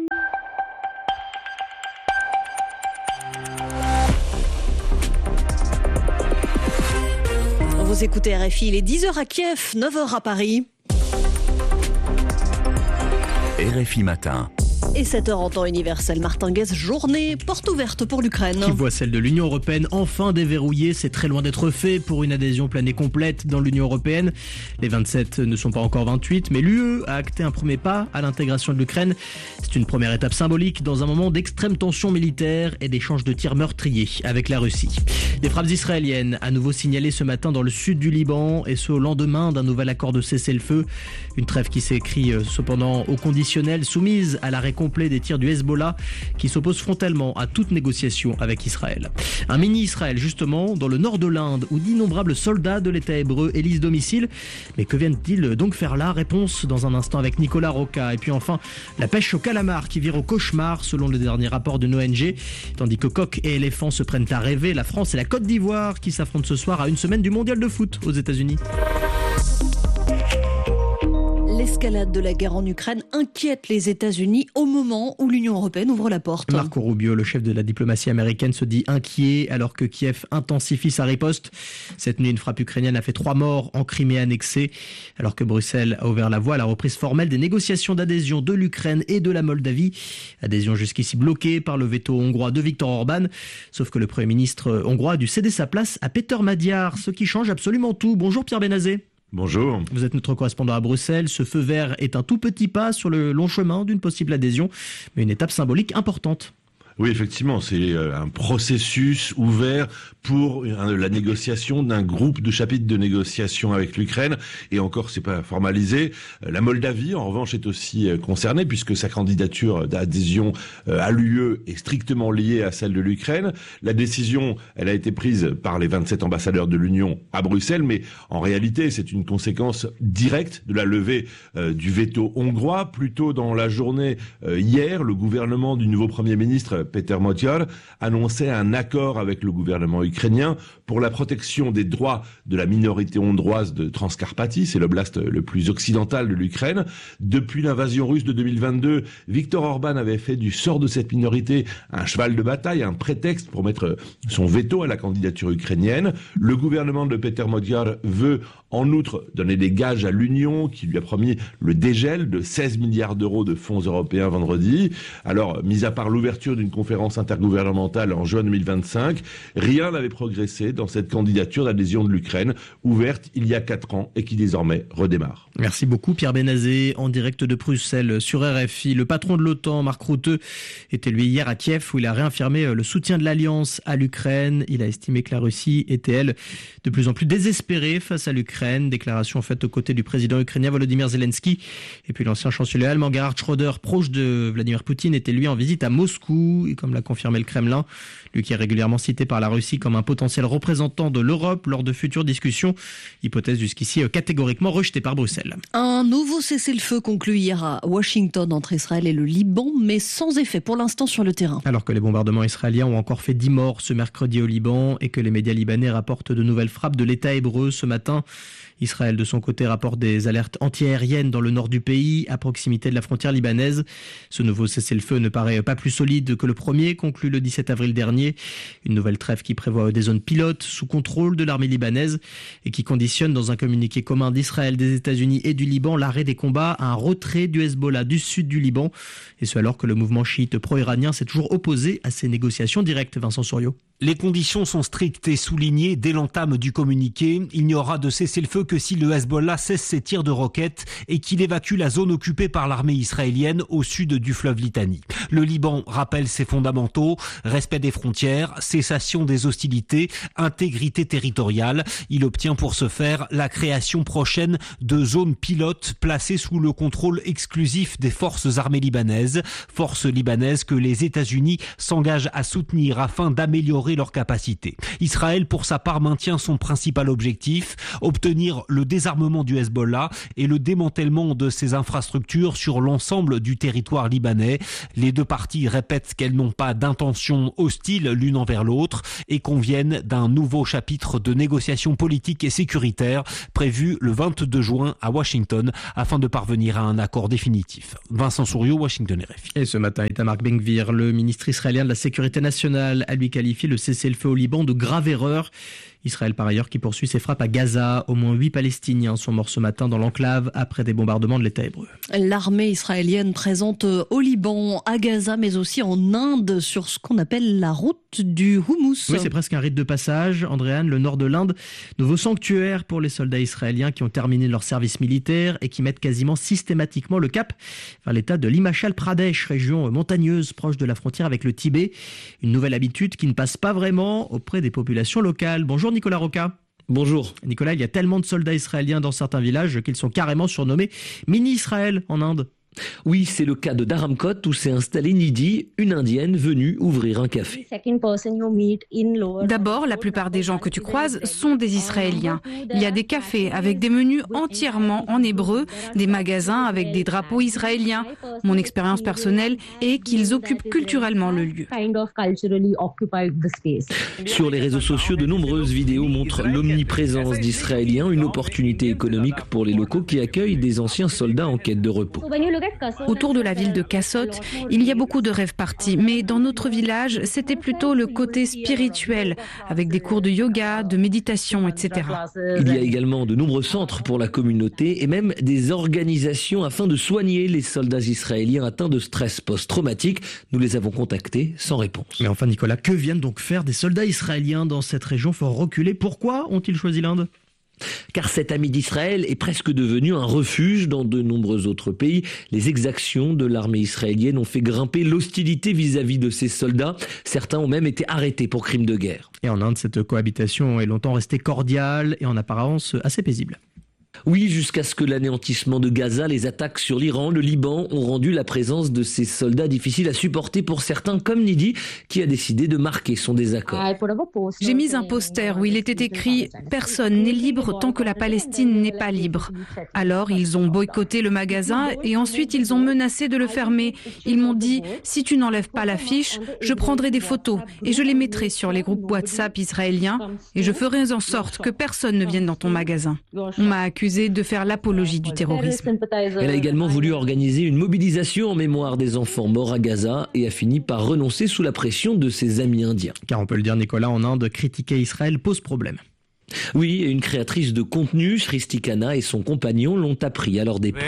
Vous écoutez R F I, il est dix heures à Kiev, neuf heures à Paris. R F I Matin. Et sept heures en temps universel. Martin Guez, journée porte ouverte pour l'Ukraine. Qui voit celle de l'Union européenne enfin déverrouillée. C'est très loin d'être fait pour une adhésion pleine et complète dans l'Union européenne. Les vingt-sept ne sont pas encore vingt-huit, mais l'U E a acté un premier pas à l'intégration de l'Ukraine. C'est une première étape symbolique dans un moment d'extrême tension militaire et d'échanges de tirs meurtriers avec la Russie. Des frappes israéliennes à nouveau signalées ce matin dans le sud du Liban, et ce au lendemain d'un nouvel accord de cessez-le-feu. Une trêve qui s'écrit cependant au conditionnel, soumise à l'arrêt complet des tirs du Hezbollah, qui s'oppose frontalement à toute négociation avec Israël. Un mini-Israël justement dans le nord de l'Inde, où d'innombrables soldats de l'État hébreu élisent domicile. Mais que viennent-ils donc faire là ? Réponse dans un instant avec Nicolas Roca. Et puis enfin, la pêche au calamar qui vire au cauchemar selon le dernier rapport d'une O N G. Tandis que coqs et éléphants se prennent à rêver, la France et la Côte d'Ivoire qui s'affrontent ce soir à une semaine du mondial de foot aux États-Unis. L'escalade de la guerre en Ukraine inquiète les États-Unis au moment où l'Union européenne ouvre la porte. Marco Rubio, le chef de la diplomatie américaine, se dit inquiet alors que Kiev intensifie sa riposte. Cette nuit, une frappe ukrainienne a fait trois morts en Crimée annexée, alors que Bruxelles a ouvert la voie à la reprise formelle des négociations d'adhésion de l'Ukraine et de la Moldavie. Adhésion jusqu'ici bloquée par le veto hongrois de Viktor Orban. Sauf que le Premier ministre hongrois a dû céder sa place à Péter Magyar, ce qui change absolument tout. Bonjour Pierre Benazé. Bonjour. Vous êtes notre correspondant à Bruxelles. Ce feu vert est un tout petit pas sur le long chemin d'une possible adhésion, mais une étape symbolique importante. Oui, effectivement, c'est un processus ouvert pour la négociation d'un groupe de chapitres de négociation avec l'Ukraine. Et encore, c'est pas formalisé. La Moldavie, en revanche, est aussi concernée puisque sa candidature d'adhésion à l'U E est strictement liée à celle de l'Ukraine. La décision, elle a été prise par les vingt-sept ambassadeurs de l'Union à Bruxelles, mais en réalité, c'est une conséquence directe de la levée euh, du veto hongrois. Plus tôt dans la journée, euh, hier, le gouvernement du nouveau Premier ministre Péter Magyar annonçait un accord avec le gouvernement ukrainien pour la protection des droits de la minorité hongroise de Transcarpathie, c'est l'oblast le plus occidental de l'Ukraine. Depuis l'invasion russe de deux mille vingt-deux, Viktor Orban avait fait du sort de cette minorité un cheval de bataille, un prétexte pour mettre son veto à la candidature ukrainienne. Le gouvernement de Péter Magyar veut en outre donner des gages à l'Union qui lui a promis le dégel de seize milliards d'euros de fonds européens vendredi. Alors, mis à part l'ouverture d'une conférence intergouvernementale en juin deux mille vingt-cinq, rien n'avait progressé dans cette candidature d'adhésion de l'Ukraine, ouverte il y a quatre ans et qui désormais redémarre. Merci beaucoup Pierre Benazé, en direct de Bruxelles sur R F I. Le patron de l'OTAN, Mark Rutte, était lui hier à Kiev où il a réaffirmé le soutien de l'Alliance à l'Ukraine. Il a estimé que la Russie était, elle, de plus en plus désespérée face à l'Ukraine. Déclaration faite aux côtés du président ukrainien Volodymyr Zelensky. Et puis l'ancien chancelier allemand Gerhard Schröder, proche de Vladimir Poutine, était lui en visite à Moscou. Et comme l'a confirmé le Kremlin, lui qui est régulièrement cité par la Russie comme un potentiel représentant de l'Europe lors de futures discussions, hypothèse jusqu'ici catégoriquement rejetée par Bruxelles. Un nouveau cessez-le-feu conclu hier à Washington entre Israël et le Liban, mais sans effet pour l'instant sur le terrain. Alors que les bombardements israéliens ont encore fait dix morts ce mercredi au Liban et que les médias libanais rapportent de nouvelles frappes de l'État hébreu ce matin, Israël, de son côté, rapporte des alertes antiaériennes dans le nord du pays, à proximité de la frontière libanaise. Ce nouveau cessez-le-feu ne paraît pas plus solide que le premier, conclu le dix-sept avril dernier. Une nouvelle trêve qui prévoit des zones pilotes sous contrôle de l'armée libanaise et qui conditionne dans un communiqué commun d'Israël, des États-Unis et du Liban l'arrêt des combats à un retrait du Hezbollah du sud du Liban. Et ce alors que le mouvement chiite pro-iranien s'est toujours opposé à ces négociations directes. Vincent Souriau. Les conditions sont strictes et soulignées dès l'entame du communiqué. Il n'y aura de cessez-le-feu que si le Hezbollah cesse ses tirs de roquettes et qu'il évacue la zone occupée par l'armée israélienne au sud du fleuve Litani. Le Liban rappelle ses fondamentaux, respect des frontières, cessation des hostilités, intégrité territoriale. Il obtient pour ce faire la création prochaine de zones pilotes placées sous le contrôle exclusif des forces armées libanaises. Forces libanaises que les États-Unis s'engagent à soutenir afin d'améliorer leurs capacités. Israël, pour sa part, maintient son principal objectif, obtenir le désarmement du Hezbollah et le démantèlement de ses infrastructures sur l'ensemble du territoire libanais. Les deux parties répètent qu'elles n'ont pas d'intention hostile l'une envers l'autre et conviennent d'un nouveau chapitre de négociations politiques et sécuritaires prévu le vingt-deux juin à Washington afin de parvenir à un accord définitif. Vincent Souriau, Washington R F I. Et ce matin, Itamar Ben-Gvir, le ministre israélien de la Sécurité nationale, a lui qualifié le cessez-le-feu au Liban de grave erreur. Israël, par ailleurs, qui poursuit ses frappes à Gaza. Au moins huit Palestiniens sont morts ce matin dans l'enclave après des bombardements de l'État hébreu. L'armée israélienne présente au Liban, à Gaza, mais aussi en Inde, sur ce qu'on appelle la route du houmous. Oui, c'est presque un rite de passage. Andréane, le nord de l'Inde, nouveau sanctuaire pour les soldats israéliens qui ont terminé leur service militaire et qui mettent quasiment systématiquement le cap vers l'état de l'Himachal Pradesh, région montagneuse proche de la frontière avec le Tibet. Une nouvelle habitude qui ne passe pas vraiment auprès des populations locales. Bonjour Nicolas Roca. Bonjour. Nicolas, il y a tellement de soldats israéliens dans certains villages qu'ils sont carrément surnommés Mini-Israël en Inde. Oui, c'est le cas de Dharamkot où s'est installée Nidhi, une indienne venue ouvrir un café. D'abord, la plupart des gens que tu croises sont des Israéliens. Il y a des cafés avec des menus entièrement en hébreu, des magasins avec des drapeaux israéliens. Mon expérience personnelle est qu'ils occupent culturellement le lieu. Sur les réseaux sociaux, de nombreuses vidéos montrent l'omniprésence d'Israéliens, une opportunité économique pour les locaux qui accueillent des anciens soldats en quête de repos. Autour de la ville de Kassot, il y a beaucoup de rêves partis, mais dans notre village, c'était plutôt le côté spirituel, avec des cours de yoga, de méditation, et cetera. Il y a également de nombreux centres pour la communauté et même des organisations afin de soigner les soldats israéliens atteints de stress post-traumatique. Nous les avons contactés sans réponse. Mais enfin Nicolas, que viennent donc faire des soldats israéliens dans cette région fort reculée? Pourquoi ont-ils choisi l'Inde ? Car cet ami d'Israël est presque devenu un refuge dans de nombreux autres pays. Les exactions de l'armée israélienne ont fait grimper l'hostilité vis-à-vis de ses soldats. Certains ont même été arrêtés pour crimes de guerre. Et en Inde, cette cohabitation est longtemps restée cordiale et en apparence assez paisible. Oui, jusqu'à ce que l'anéantissement de Gaza, les attaques sur l'Iran, le Liban ont rendu la présence de ces soldats difficile à supporter pour certains, comme Nidhi, qui a décidé de marquer son désaccord. J'ai mis un poster où il était écrit « Personne n'est libre tant que la Palestine n'est pas libre ». Alors, ils ont boycotté le magasin et ensuite ils ont menacé de le fermer. Ils m'ont dit « Si tu n'enlèves pas l'affiche, je prendrai des photos et je les mettrai sur les groupes WhatsApp israéliens et je ferai en sorte que personne ne vienne dans ton magasin ». On m'a accusé de faire l'apologie du terrorisme. Elle a également voulu organiser une mobilisation en mémoire des enfants morts à Gaza et a fini par renoncer sous la pression de ses amis indiens. Car on peut le dire Nicolas, en Inde, critiquer Israël pose problème. Oui, et une créatrice de contenu, Srishti Khanna et son compagnon l'ont appris à leur dépens.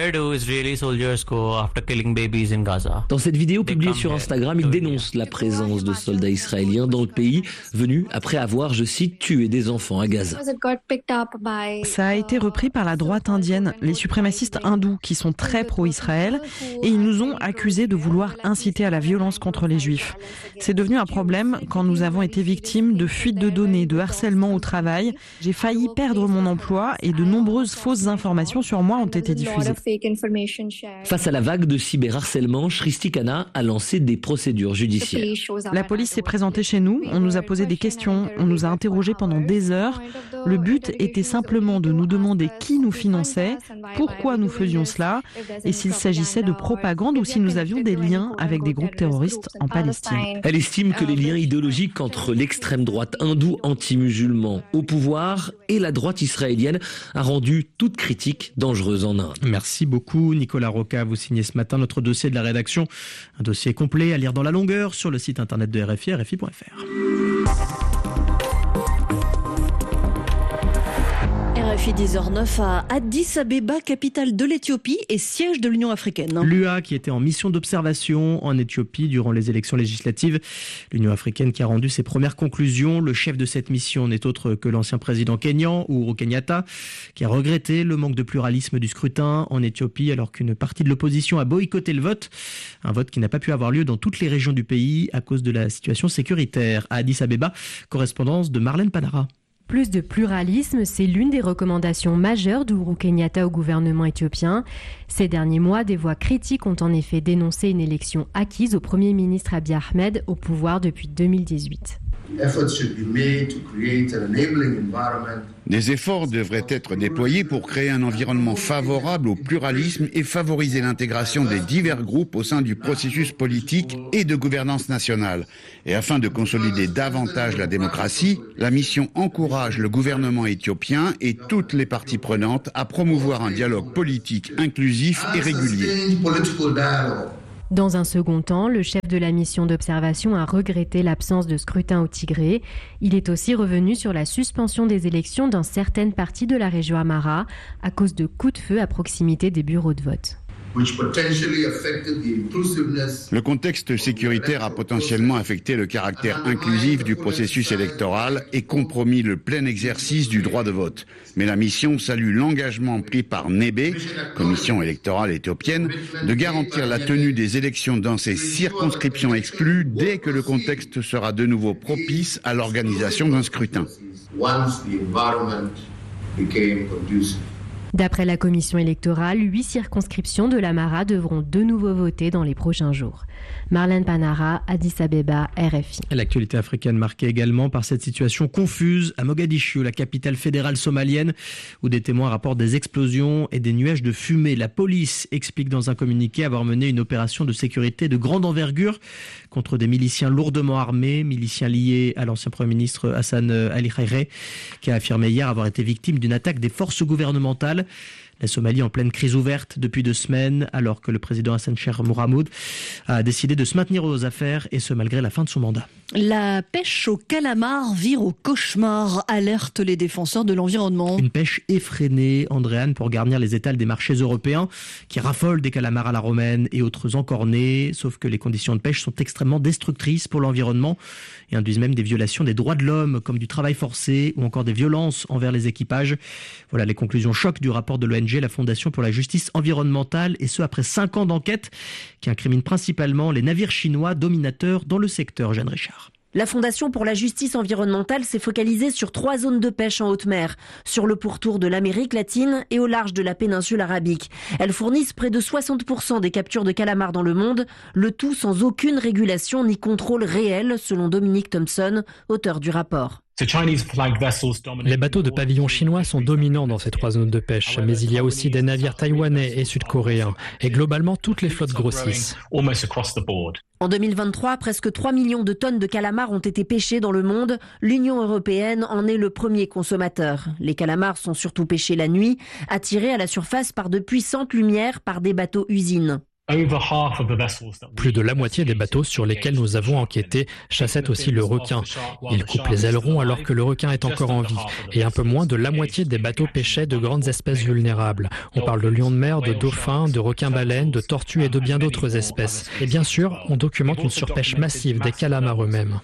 Dans cette vidéo publiée sur Instagram, ils dénoncent la présence de soldats israéliens dans le pays, venus après avoir, je cite, tué des enfants à Gaza. Ça a été repris par la droite indienne, les suprémacistes hindous qui sont très pro-Israël, et ils nous ont accusés de vouloir inciter à la violence contre les juifs. C'est devenu un problème quand nous avons été victimes de fuites de données, de harcèlement au travail. J'ai failli perdre mon emploi et de nombreuses fausses informations sur moi ont été diffusées. Face à la vague de cyberharcèlement, Srishti Khanna a lancé des procédures judiciaires. La police s'est présentée chez nous, on nous a posé des questions, on nous a interrogés pendant des heures. Le but était simplement de nous demander qui nous finançait, pourquoi nous faisions cela et s'il s'agissait de propagande ou si nous avions des liens avec des groupes terroristes en Palestine. Elle estime que les liens idéologiques entre l'extrême droite hindoue anti-musulman au pouvoir et la droite israélienne a rendu toute critique dangereuse en Inde. Merci beaucoup Nicolas Roca, vous signez ce matin notre dossier de la rédaction. Un dossier complet à lire dans la longueur sur le site internet de R F I, R F I point F R. R F R F I dix heures neuf à Addis Abeba, capitale de l'Éthiopie et siège de l'Union africaine. L'U A qui était en mission d'observation en Éthiopie durant les élections législatives. L'Union africaine qui a rendu ses premières conclusions. Le chef de cette mission n'est autre que l'ancien président kényan, Uhuru Kenyatta, qui a regretté le manque de pluralisme du scrutin en Éthiopie alors qu'une partie de l'opposition a boycotté le vote. Un vote qui n'a pas pu avoir lieu dans toutes les régions du pays à cause de la situation sécuritaire. À Addis Abeba, correspondance de Marlène Panara. Plus de pluralisme, c'est l'une des recommandations majeures d'Uhuru Kenyatta au gouvernement éthiopien. Ces derniers mois, des voix critiques ont en effet dénoncé une élection acquise au Premier ministre Abiy Ahmed au pouvoir depuis deux mille dix-huit. Des efforts devraient être déployés pour créer un environnement favorable au pluralisme et favoriser l'intégration des divers groupes au sein du processus politique et de gouvernance nationale. Et afin de consolider davantage la démocratie, la mission encourage le gouvernement éthiopien et toutes les parties prenantes à promouvoir un dialogue politique inclusif et régulier. Dans un second temps, le chef de la mission d'observation a regretté l'absence de scrutin au Tigré. Il est aussi revenu sur la suspension des élections dans certaines parties de la région Amhara à cause de coups de feu à proximité des bureaux de vote. Le contexte sécuritaire a potentiellement affecté le caractère inclusif du processus électoral et compromis le plein exercice du droit de vote. Mais la mission salue l'engagement pris par Nebe, commission électorale éthiopienne, de garantir la tenue des élections dans ces circonscriptions exclues dès que le contexte sera de nouveau propice à l'organisation d'un scrutin. D'après la commission électorale, huit circonscriptions de l'Amhara devront de nouveau voter dans les prochains jours. Marlène Panara, Addis Abeba, R F I. L'actualité africaine marquée également par cette situation confuse à Mogadiscio, la capitale fédérale somalienne, où des témoins rapportent des explosions et des nuages de fumée. La police explique dans un communiqué avoir mené une opération de sécurité de grande envergure contre des miliciens lourdement armés, miliciens liés à l'ancien Premier ministre Hassan Ali Khairé, qui a affirmé hier avoir été victime d'une attaque des forces gouvernementales. La Somalie en pleine crise ouverte depuis deux semaines, alors que le président Hassan Sheikh Mohamud a décidé de se maintenir aux affaires, et ce malgré la fin de son mandat. La pêche au calamar vire au cauchemar, alertent les défenseurs de l'environnement. Une pêche effrénée, Andréane, pour garnir les étals des marchés européens, qui raffolent des calamars à la romaine et autres encornés, sauf que les conditions de pêche sont extrêmement destructrices pour l'environnement et induisent même des violations des droits de l'homme, comme du travail forcé ou encore des violences envers les équipages. Voilà les conclusions choc du rapport de l'O N G, la Fondation pour la justice environnementale, et ce après cinq ans d'enquête qui incriminent principalement les navires chinois dominateurs dans le secteur. Jeanne Richard. La Fondation pour la justice environnementale s'est focalisée sur trois zones de pêche en haute mer, sur le pourtour de l'Amérique latine et au large de la péninsule arabique. Elles fournissent près de soixante pour cent des captures de calamars dans le monde, le tout sans aucune régulation ni contrôle réel, selon Dominique Thompson, auteur du rapport. Les bateaux de pavillon chinois sont dominants dans ces trois zones de pêche, mais il y a aussi des navires taïwanais et sud-coréens. Et globalement, toutes les flottes grossissent. En deux mille vingt-trois, presque trois millions de tonnes de calamars ont été pêchés dans le monde. L'Union européenne en est le premier consommateur. Les calamars sont surtout pêchés la nuit, attirés à la surface par de puissantes lumières par des bateaux-usines. Plus de la moitié des bateaux sur lesquels nous avons enquêté chassaient aussi le requin. Ils coupent les ailerons alors que le requin est encore en vie. Et un peu moins de la moitié des bateaux pêchaient de grandes espèces vulnérables. On parle de lions de mer, de dauphins, de requins-baleines, de tortues et de bien d'autres espèces. Et bien sûr, on documente une surpêche massive des calamars eux-mêmes.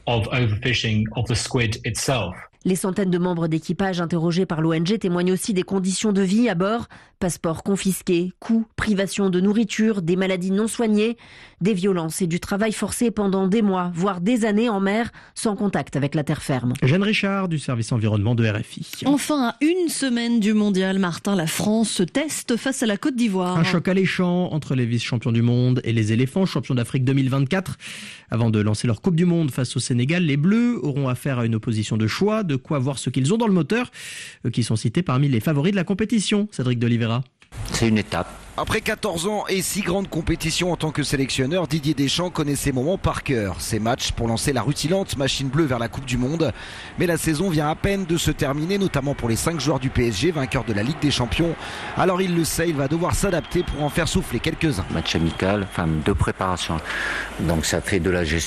Les centaines de membres d'équipage interrogés par l'O N G témoignent aussi des conditions de vie à bord. Passeports confisqués, coups, privation de nourriture, des maladies non soignées, des violences et du travail forcé pendant des mois, voire des années en mer, sans contact avec la terre ferme. Jeanne Richard du service environnement de R F I. Enfin, à une semaine du mondial, Martin, la France se teste face à la Côte d'Ivoire. Un choc alléchant entre les vice-champions du monde et les éléphants, champions d'Afrique deux mille vingt-quatre. Avant de lancer leur Coupe du Monde face au Sénégal, les Bleus auront affaire à une opposition de choix, de quoi voir ce qu'ils ont dans le moteur, eux qui sont cités parmi les favoris de la compétition. Cédric d'Oliveira. C'est une étape. Après quatorze ans et six grandes compétitions en tant que sélectionneur, Didier Deschamps connaît ces moments par cœur. Ces matchs pour lancer la rutilante machine bleue vers la Coupe du Monde. Mais la saison vient à peine de se terminer, notamment pour les cinq joueurs du P S G, vainqueurs de la Ligue des Champions. Alors il le sait, il va devoir s'adapter pour en faire souffler quelques-uns. Match amical, enfin de préparation. Donc ça fait de la gestion.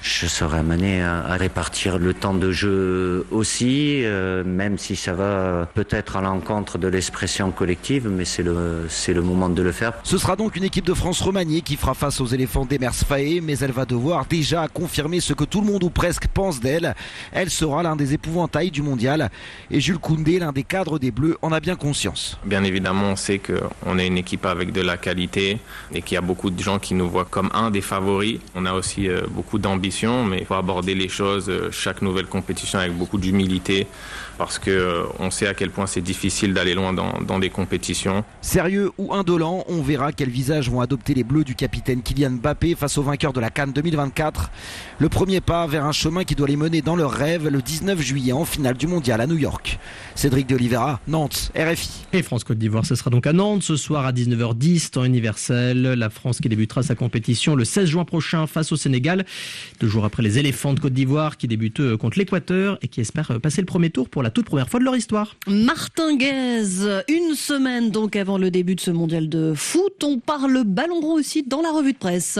je serai amené à, à répartir le temps de jeu aussi, euh, même si ça va peut-être à l'encontre de l'expression collective, mais c'est le, c'est le moment de le faire. Ce sera donc une équipe de France remaniée qui fera face aux éléphants d'Emers Faé, mais elle va devoir déjà confirmer ce que tout le monde ou presque pense d'elle. Elle sera l'un des épouvantails du mondial et Jules Koundé, l'un des cadres des Bleus, en a bien conscience. Bien évidemment, on sait qu'on est une équipe avec de la qualité et qu'il y a beaucoup de gens qui nous voient comme un des favoris. On a aussi euh, beaucoup d'ambition, mais il faut aborder les choses, euh, chaque nouvelle compétition avec beaucoup d'humilité, parce qu'on euh, sait à quel point c'est difficile d'aller loin dans, dans des compétitions. Sérieux ou indolent, on verra quel visage vont adopter les Bleus du capitaine Kylian Mbappé face au vainqueur de la CAN deux mille vingt-quatre. Le premier pas vers un chemin qui doit les mener dans leurs rêves le dix-neuf juillet en finale du mondial à New York. Cédric de Oliveira, Nantes, R F I. Et France-Côte d'Ivoire, ce sera donc à Nantes ce soir à dix-neuf heures dix, temps universel. La France qui débutera sa compétition le seize juin prochain face au Sénégal. Deux jours après les éléphants de Côte d'Ivoire qui débutent contre l'Équateur et qui espèrent passer le premier tour pour la toute première fois de leur histoire. Martin Guez, une semaine donc avant le début de ce mondial de foot. On parle ballon rond aussi dans la revue de presse.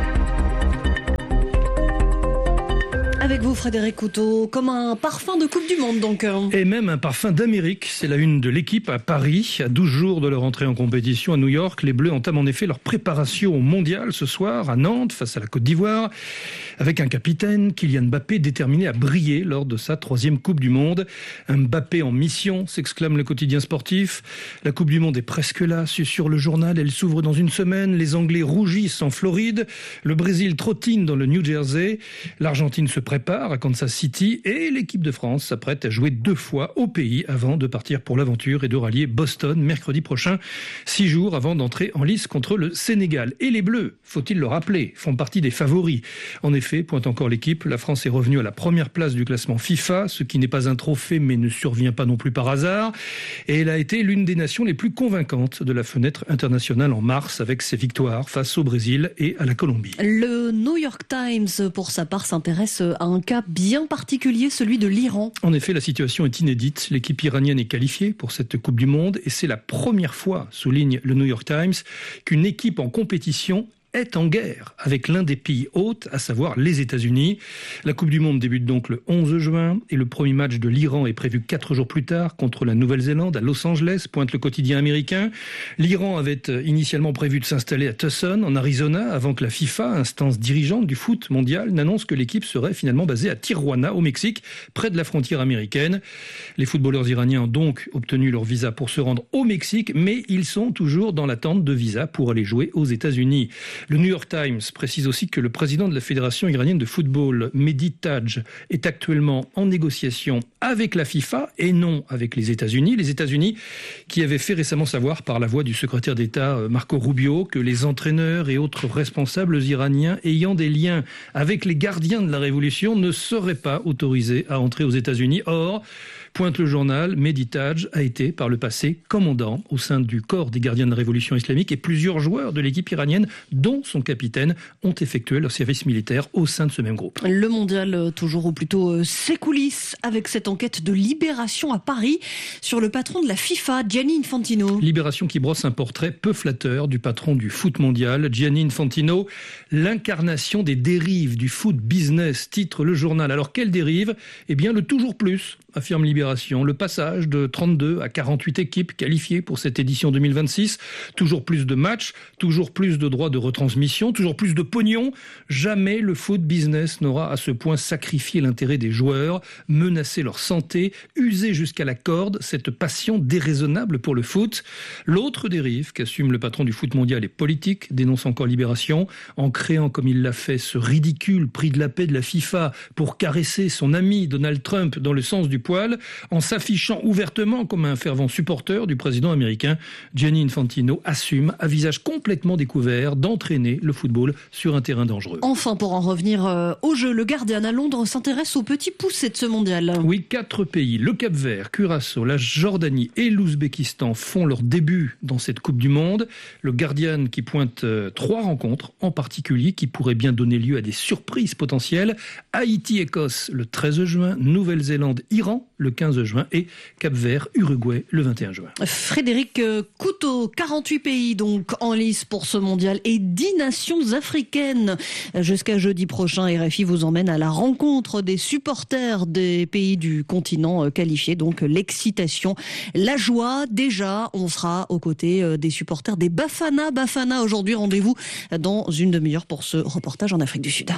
Avec vous Frédéric Couteau, comme un parfum de Coupe du Monde donc. Et même un parfum d'Amérique, c'est la une de l'équipe à Paris. À douze jours de leur entrée en compétition à New York, les Bleus entament en effet leur préparation au mondial ce soir à Nantes face à la Côte d'Ivoire. Avec un capitaine, Kylian Mbappé, déterminé à briller lors de sa troisième Coupe du Monde. Un Mbappé en mission, s'exclame le quotidien sportif. La Coupe du Monde est presque là, susurre le journal. Elle s'ouvre dans une semaine. Les Anglais rougissent en Floride. Le Brésil trottine dans le New Jersey. L'Argentine se prépare à Kansas City et l'équipe de France s'apprête à jouer deux fois au pays avant de partir pour l'aventure et de rallier Boston mercredi prochain, six jours avant d'entrer en lice contre le Sénégal. Et les Bleus, faut-il le rappeler, font partie des favoris. En effet, pointe encore l'équipe, la France est revenue à la première place du classement FIFA, ce qui n'est pas un trophée mais ne survient pas non plus par hasard. Et elle a été l'une des nations les plus convaincantes de la fenêtre internationale en mars avec ses victoires face au Brésil et à la Colombie. Le New York Times, pour sa part, s'intéresse à un cas bien particulier, celui de l'Iran. En effet, la situation est inédite. L'équipe iranienne est qualifiée pour cette Coupe du Monde et c'est la première fois, souligne le New York Times, qu'une équipe en compétition est en guerre avec l'un des pays hôtes, à savoir les États-Unis. La Coupe du Monde débute donc le onze juin et le premier match de l'Iran est prévu quatre jours plus tard contre la Nouvelle-Zélande à Los Angeles, pointe le quotidien américain. L'Iran avait initialement prévu de s'installer à Tucson, en Arizona, avant que la FIFA, instance dirigeante du foot mondial, n'annonce que l'équipe serait finalement basée à Tijuana, au Mexique, près de la frontière américaine. Les footballeurs iraniens ont donc obtenu leur visa pour se rendre au Mexique, mais ils sont toujours dans l'attente de visa pour aller jouer aux États-Unis. Le New York Times précise aussi que le président de la Fédération iranienne de football, Mehdi Taj, est actuellement en négociation avec la FIFA et non avec les États-Unis. Les États-Unis qui avaient fait récemment savoir par la voix du secrétaire d'État Marco Rubio que les entraîneurs et autres responsables iraniens ayant des liens avec les gardiens de la révolution ne seraient pas autorisés à entrer aux États-Unis. Or, pointe le journal, Mehdi Taj a été par le passé commandant au sein du corps des gardiens de la révolution islamique et plusieurs joueurs de l'équipe iranienne, dont son capitaine, ont effectué leur service militaire au sein de ce même groupe. Le mondial, toujours ou plutôt ses coulisses, avec cette enquête de Libération à Paris sur le patron de la FIFA, Gianni Infantino. Libération qui brosse un portrait peu flatteur du patron du foot mondial, Gianni Infantino, l'incarnation des dérives du foot business, titre le journal. Alors quelle dérive ? Eh bien le toujours plus, affirme Libération. Le passage de trente-deux à quarante-huit équipes qualifiées pour cette édition deux mille vingt-six. Toujours plus de matchs, toujours plus de droits de retransmission, toujours plus de pognon. Jamais le foot business n'aura à ce point sacrifié l'intérêt des joueurs, menacé leur santé, usé jusqu'à la corde cette passion déraisonnable pour le foot. L'autre dérive qu'assume le patron du foot mondial est politique, dénonce encore Libération, en créant comme il l'a fait ce ridicule prix de la paix de la FIFA pour caresser son ami Donald Trump dans le sens du poil, en s'affichant ouvertement comme un fervent supporter du président américain. Gianni Infantino assume, à visage complètement découvert, d'entraîner le football sur un terrain dangereux. Enfin, pour en revenir euh, au jeu, le Guardian à Londres s'intéresse aux petits poussés de ce mondial. Oui, quatre pays, le Cap-Vert, Curaçao, la Jordanie et l'Ouzbékistan font leur début dans cette Coupe du Monde. Le Guardian qui pointe euh, trois rencontres en particulier qui pourraient bien donner lieu à des surprises potentielles. Haïti-Écosse le treize juin, Nouvelle-Zélande-Iran le quinze juin et Cap-Vert-Uruguay le vingt et un juin. Frédéric Couteau, quarante-huit pays donc en lice pour ce mondial et dix nations africaines. Jusqu'à jeudi prochain, R F I vous emmène à la rencontre des supporters des pays du continent qualifiés. Donc l'excitation, la joie. Déjà, on sera aux côtés des supporters des Bafana Bafana. Aujourd'hui, rendez-vous dans une demi-heure pour ce reportage en Afrique du Sud.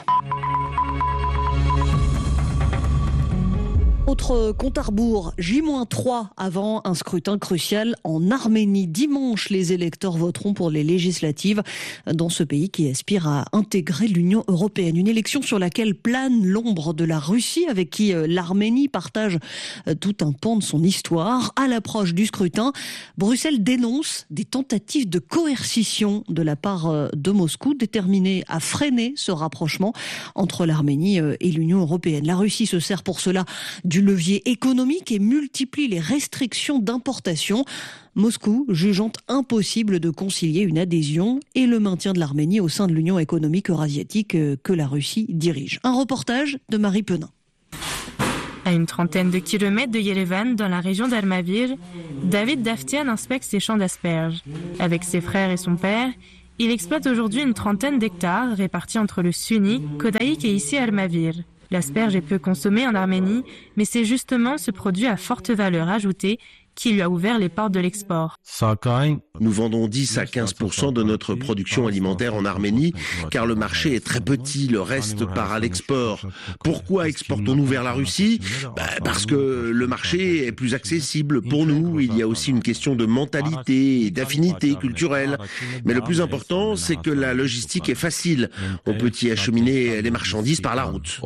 Autre compte à rebours, J trois avant un scrutin crucial en Arménie. Dimanche, les électeurs voteront pour les législatives dans ce pays qui aspire à intégrer l'Union européenne. Une élection sur laquelle plane l'ombre de la Russie, avec qui l'Arménie partage tout un pan de son histoire. À l'approche du scrutin, Bruxelles dénonce des tentatives de coercition de la part de Moscou, déterminé à freiner ce rapprochement entre l'Arménie et l'Union européenne. La Russie se sert pour cela du levier économique et multiplie les restrictions d'importation. Moscou jugeant impossible de concilier une adhésion et le maintien de l'Arménie au sein de l'Union économique eurasiatique que la Russie dirige. Un reportage de Marie Penin. À une trentaine de kilomètres de Yerevan, dans la région d'Almavir, David Daftian inspecte ses champs d'asperges. Avec ses frères et son père, il exploite aujourd'hui une trentaine d'hectares répartis entre le Sunni, Kodaïk et ici Almavir. L'asperge est peu consommée en Arménie, mais c'est justement ce produit à forte valeur ajoutée qui lui a ouvert les portes de l'export. Nous vendons dix à quinze pour cent de notre production alimentaire en Arménie, car le marché est très petit, le reste part à l'export. Pourquoi exportons-nous vers la Russie ? bah, Parce que le marché est plus accessible pour nous. Il y a aussi une question de mentalité et d'affinité culturelle. Mais le plus important, c'est que la logistique est facile. On peut y acheminer les marchandises par la route.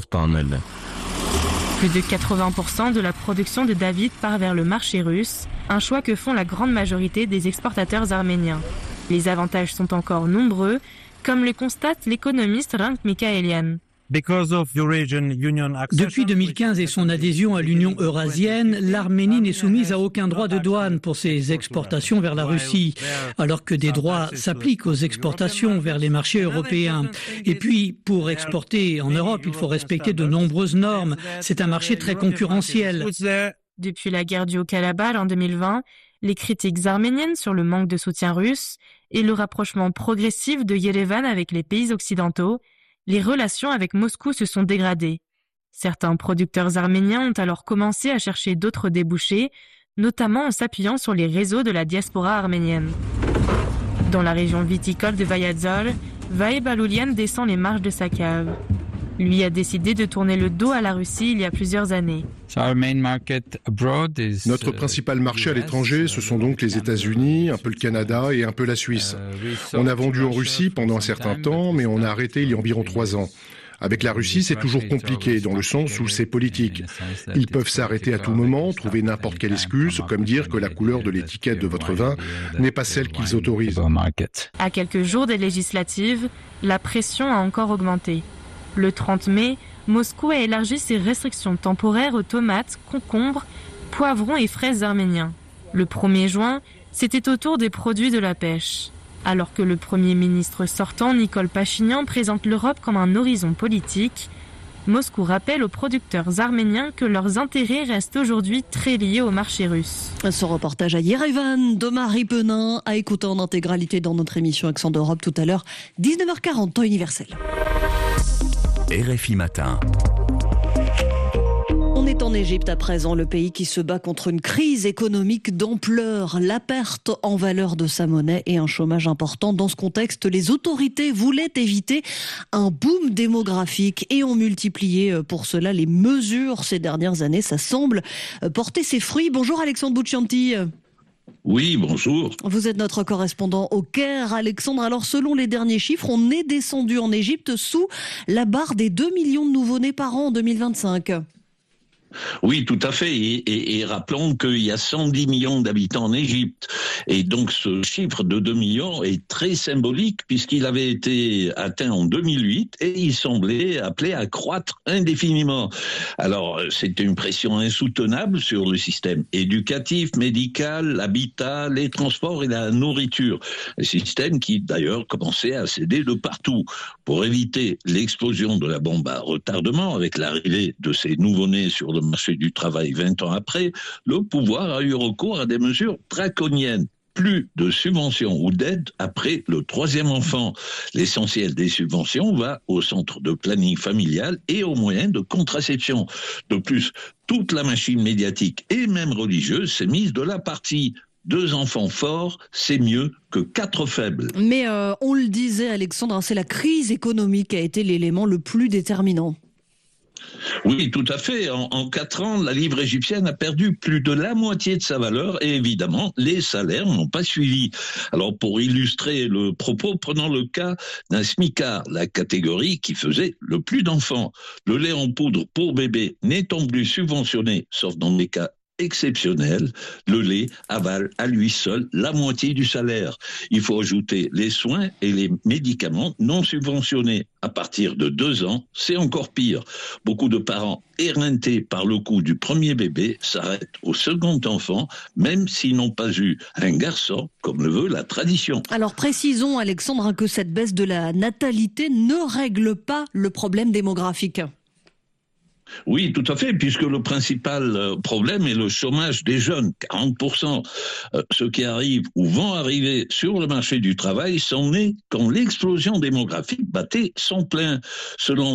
Plus de quatre-vingts pour cent de la production de David part vers le marché russe, un choix que font la grande majorité des exportateurs arméniens. Les avantages sont encore nombreux, comme le constate l'économiste Rank Mikaelian. Depuis deux mille quinze et son adhésion à l'Union eurasienne, l'Arménie n'est soumise à aucun droit de douane pour ses exportations vers la Russie, alors que des droits s'appliquent aux exportations vers les marchés européens. Et puis, pour exporter en Europe, il faut respecter de nombreuses normes. C'est un marché très concurrentiel. Depuis la guerre du Haut-Karabakh en deux mille vingt, les critiques arméniennes sur le manque de soutien russe et le rapprochement progressif de Yerevan avec les pays occidentaux, les relations avec Moscou se sont dégradées. Certains producteurs arméniens ont alors commencé à chercher d'autres débouchés, notamment en s'appuyant sur les réseaux de la diaspora arménienne. Dans la région viticole de Vayadzor, Vaïb Aloulian descend les marches de sa cave. Lui a décidé de tourner le dos à la Russie il y a plusieurs années. Notre principal marché à l'étranger, ce sont donc les États-Unis, un peu le Canada et un peu la Suisse. On a vendu en Russie pendant un certain temps, mais on a arrêté il y a environ trois ans. Avec la Russie, c'est toujours compliqué, dans le sens où c'est politique. Ils peuvent s'arrêter à tout moment, trouver n'importe quelle excuse, comme dire que la couleur de l'étiquette de votre vin n'est pas celle qu'ils autorisent. À quelques jours des législatives, la pression a encore augmenté. Le trente mai, Moscou a élargi ses restrictions temporaires aux tomates, concombres, poivrons et fraises arméniens. Le premier juin, c'était au tour des produits de la pêche. Alors que le Premier ministre sortant, Nicole Pachinian, présente l'Europe comme un horizon politique, Moscou rappelle aux producteurs arméniens que leurs intérêts restent aujourd'hui très liés au marché russe. Ce reportage à Yerevan de Marie Penin à écouter en intégralité dans notre émission Accent d'Europe tout à l'heure, dix-neuf heures quarante, temps universel. R F I Matin. On est en Égypte à présent, le pays qui se bat contre une crise économique d'ampleur, la perte en valeur de sa monnaie et un chômage important. Dans ce contexte, les autorités voulaient éviter un boom démographique et ont multiplié pour cela les mesures ces dernières années. Ça semble porter ses fruits. Bonjour Alexandre Bouchanti. Oui, bonjour. Vous êtes notre correspondant au Caire, Alexandre. Alors, selon les derniers chiffres, on est descendu en Égypte sous la barre des deux millions de nouveau-nés par an en deux mille vingt-cinq. Oui, tout à fait. Et, et, et rappelons qu'il y a cent dix millions d'habitants en Égypte. Et donc ce chiffre de deux millions est très symbolique puisqu'il avait été atteint en deux mille huit et il semblait appelé à croître indéfiniment. Alors c'était une pression insoutenable sur le système éducatif, médical, l'habitat, les transports et la nourriture. Un système qui d'ailleurs commençait à céder de partout. Pour éviter l'explosion de la bombe à retardement avec l'arrivée de ces nouveau-nés sur le marché du travail vingt ans après, le pouvoir a eu recours à des mesures draconiennes. plus de subventions ou d'aides après le troisième enfant. L'essentiel des subventions va au centre de planning familial et aux moyens de contraception. De plus, toute la machine médiatique et même religieuse s'est mise de la partie. Deux enfants forts, c'est mieux que quatre faibles. Mais euh, on le disait, Alexandre, c'est la crise économique qui a été l'élément le plus déterminant. Oui, tout à fait. En, en quatre ans, la livre égyptienne a perdu plus de la moitié de sa valeur et évidemment, les salaires n'ont pas suivi. Alors, pour illustrer le propos, prenons le cas d'un smicard, la catégorie qui faisait le plus d'enfants. Le lait en poudre pour bébé n'étant plus subventionné, sauf dans des cas exceptionnel, le lait avale à lui seul la moitié du salaire. Il faut ajouter les soins et les médicaments non subventionnés. À partir de deux ans, c'est encore pire. Beaucoup de parents éreintés par le coût du premier bébé s'arrêtent au second enfant, même s'ils n'ont pas eu un garçon, comme le veut la tradition. Alors précisons, Alexandre, que cette baisse de la natalité ne règle pas le problème démographique. Oui, tout à fait, puisque le principal problème est le chômage des jeunes, quarante pour cent. Euh, ceux qui arrivent ou vont arriver sur le marché du travail sont nés quand l'explosion démographique battait son plein. Selon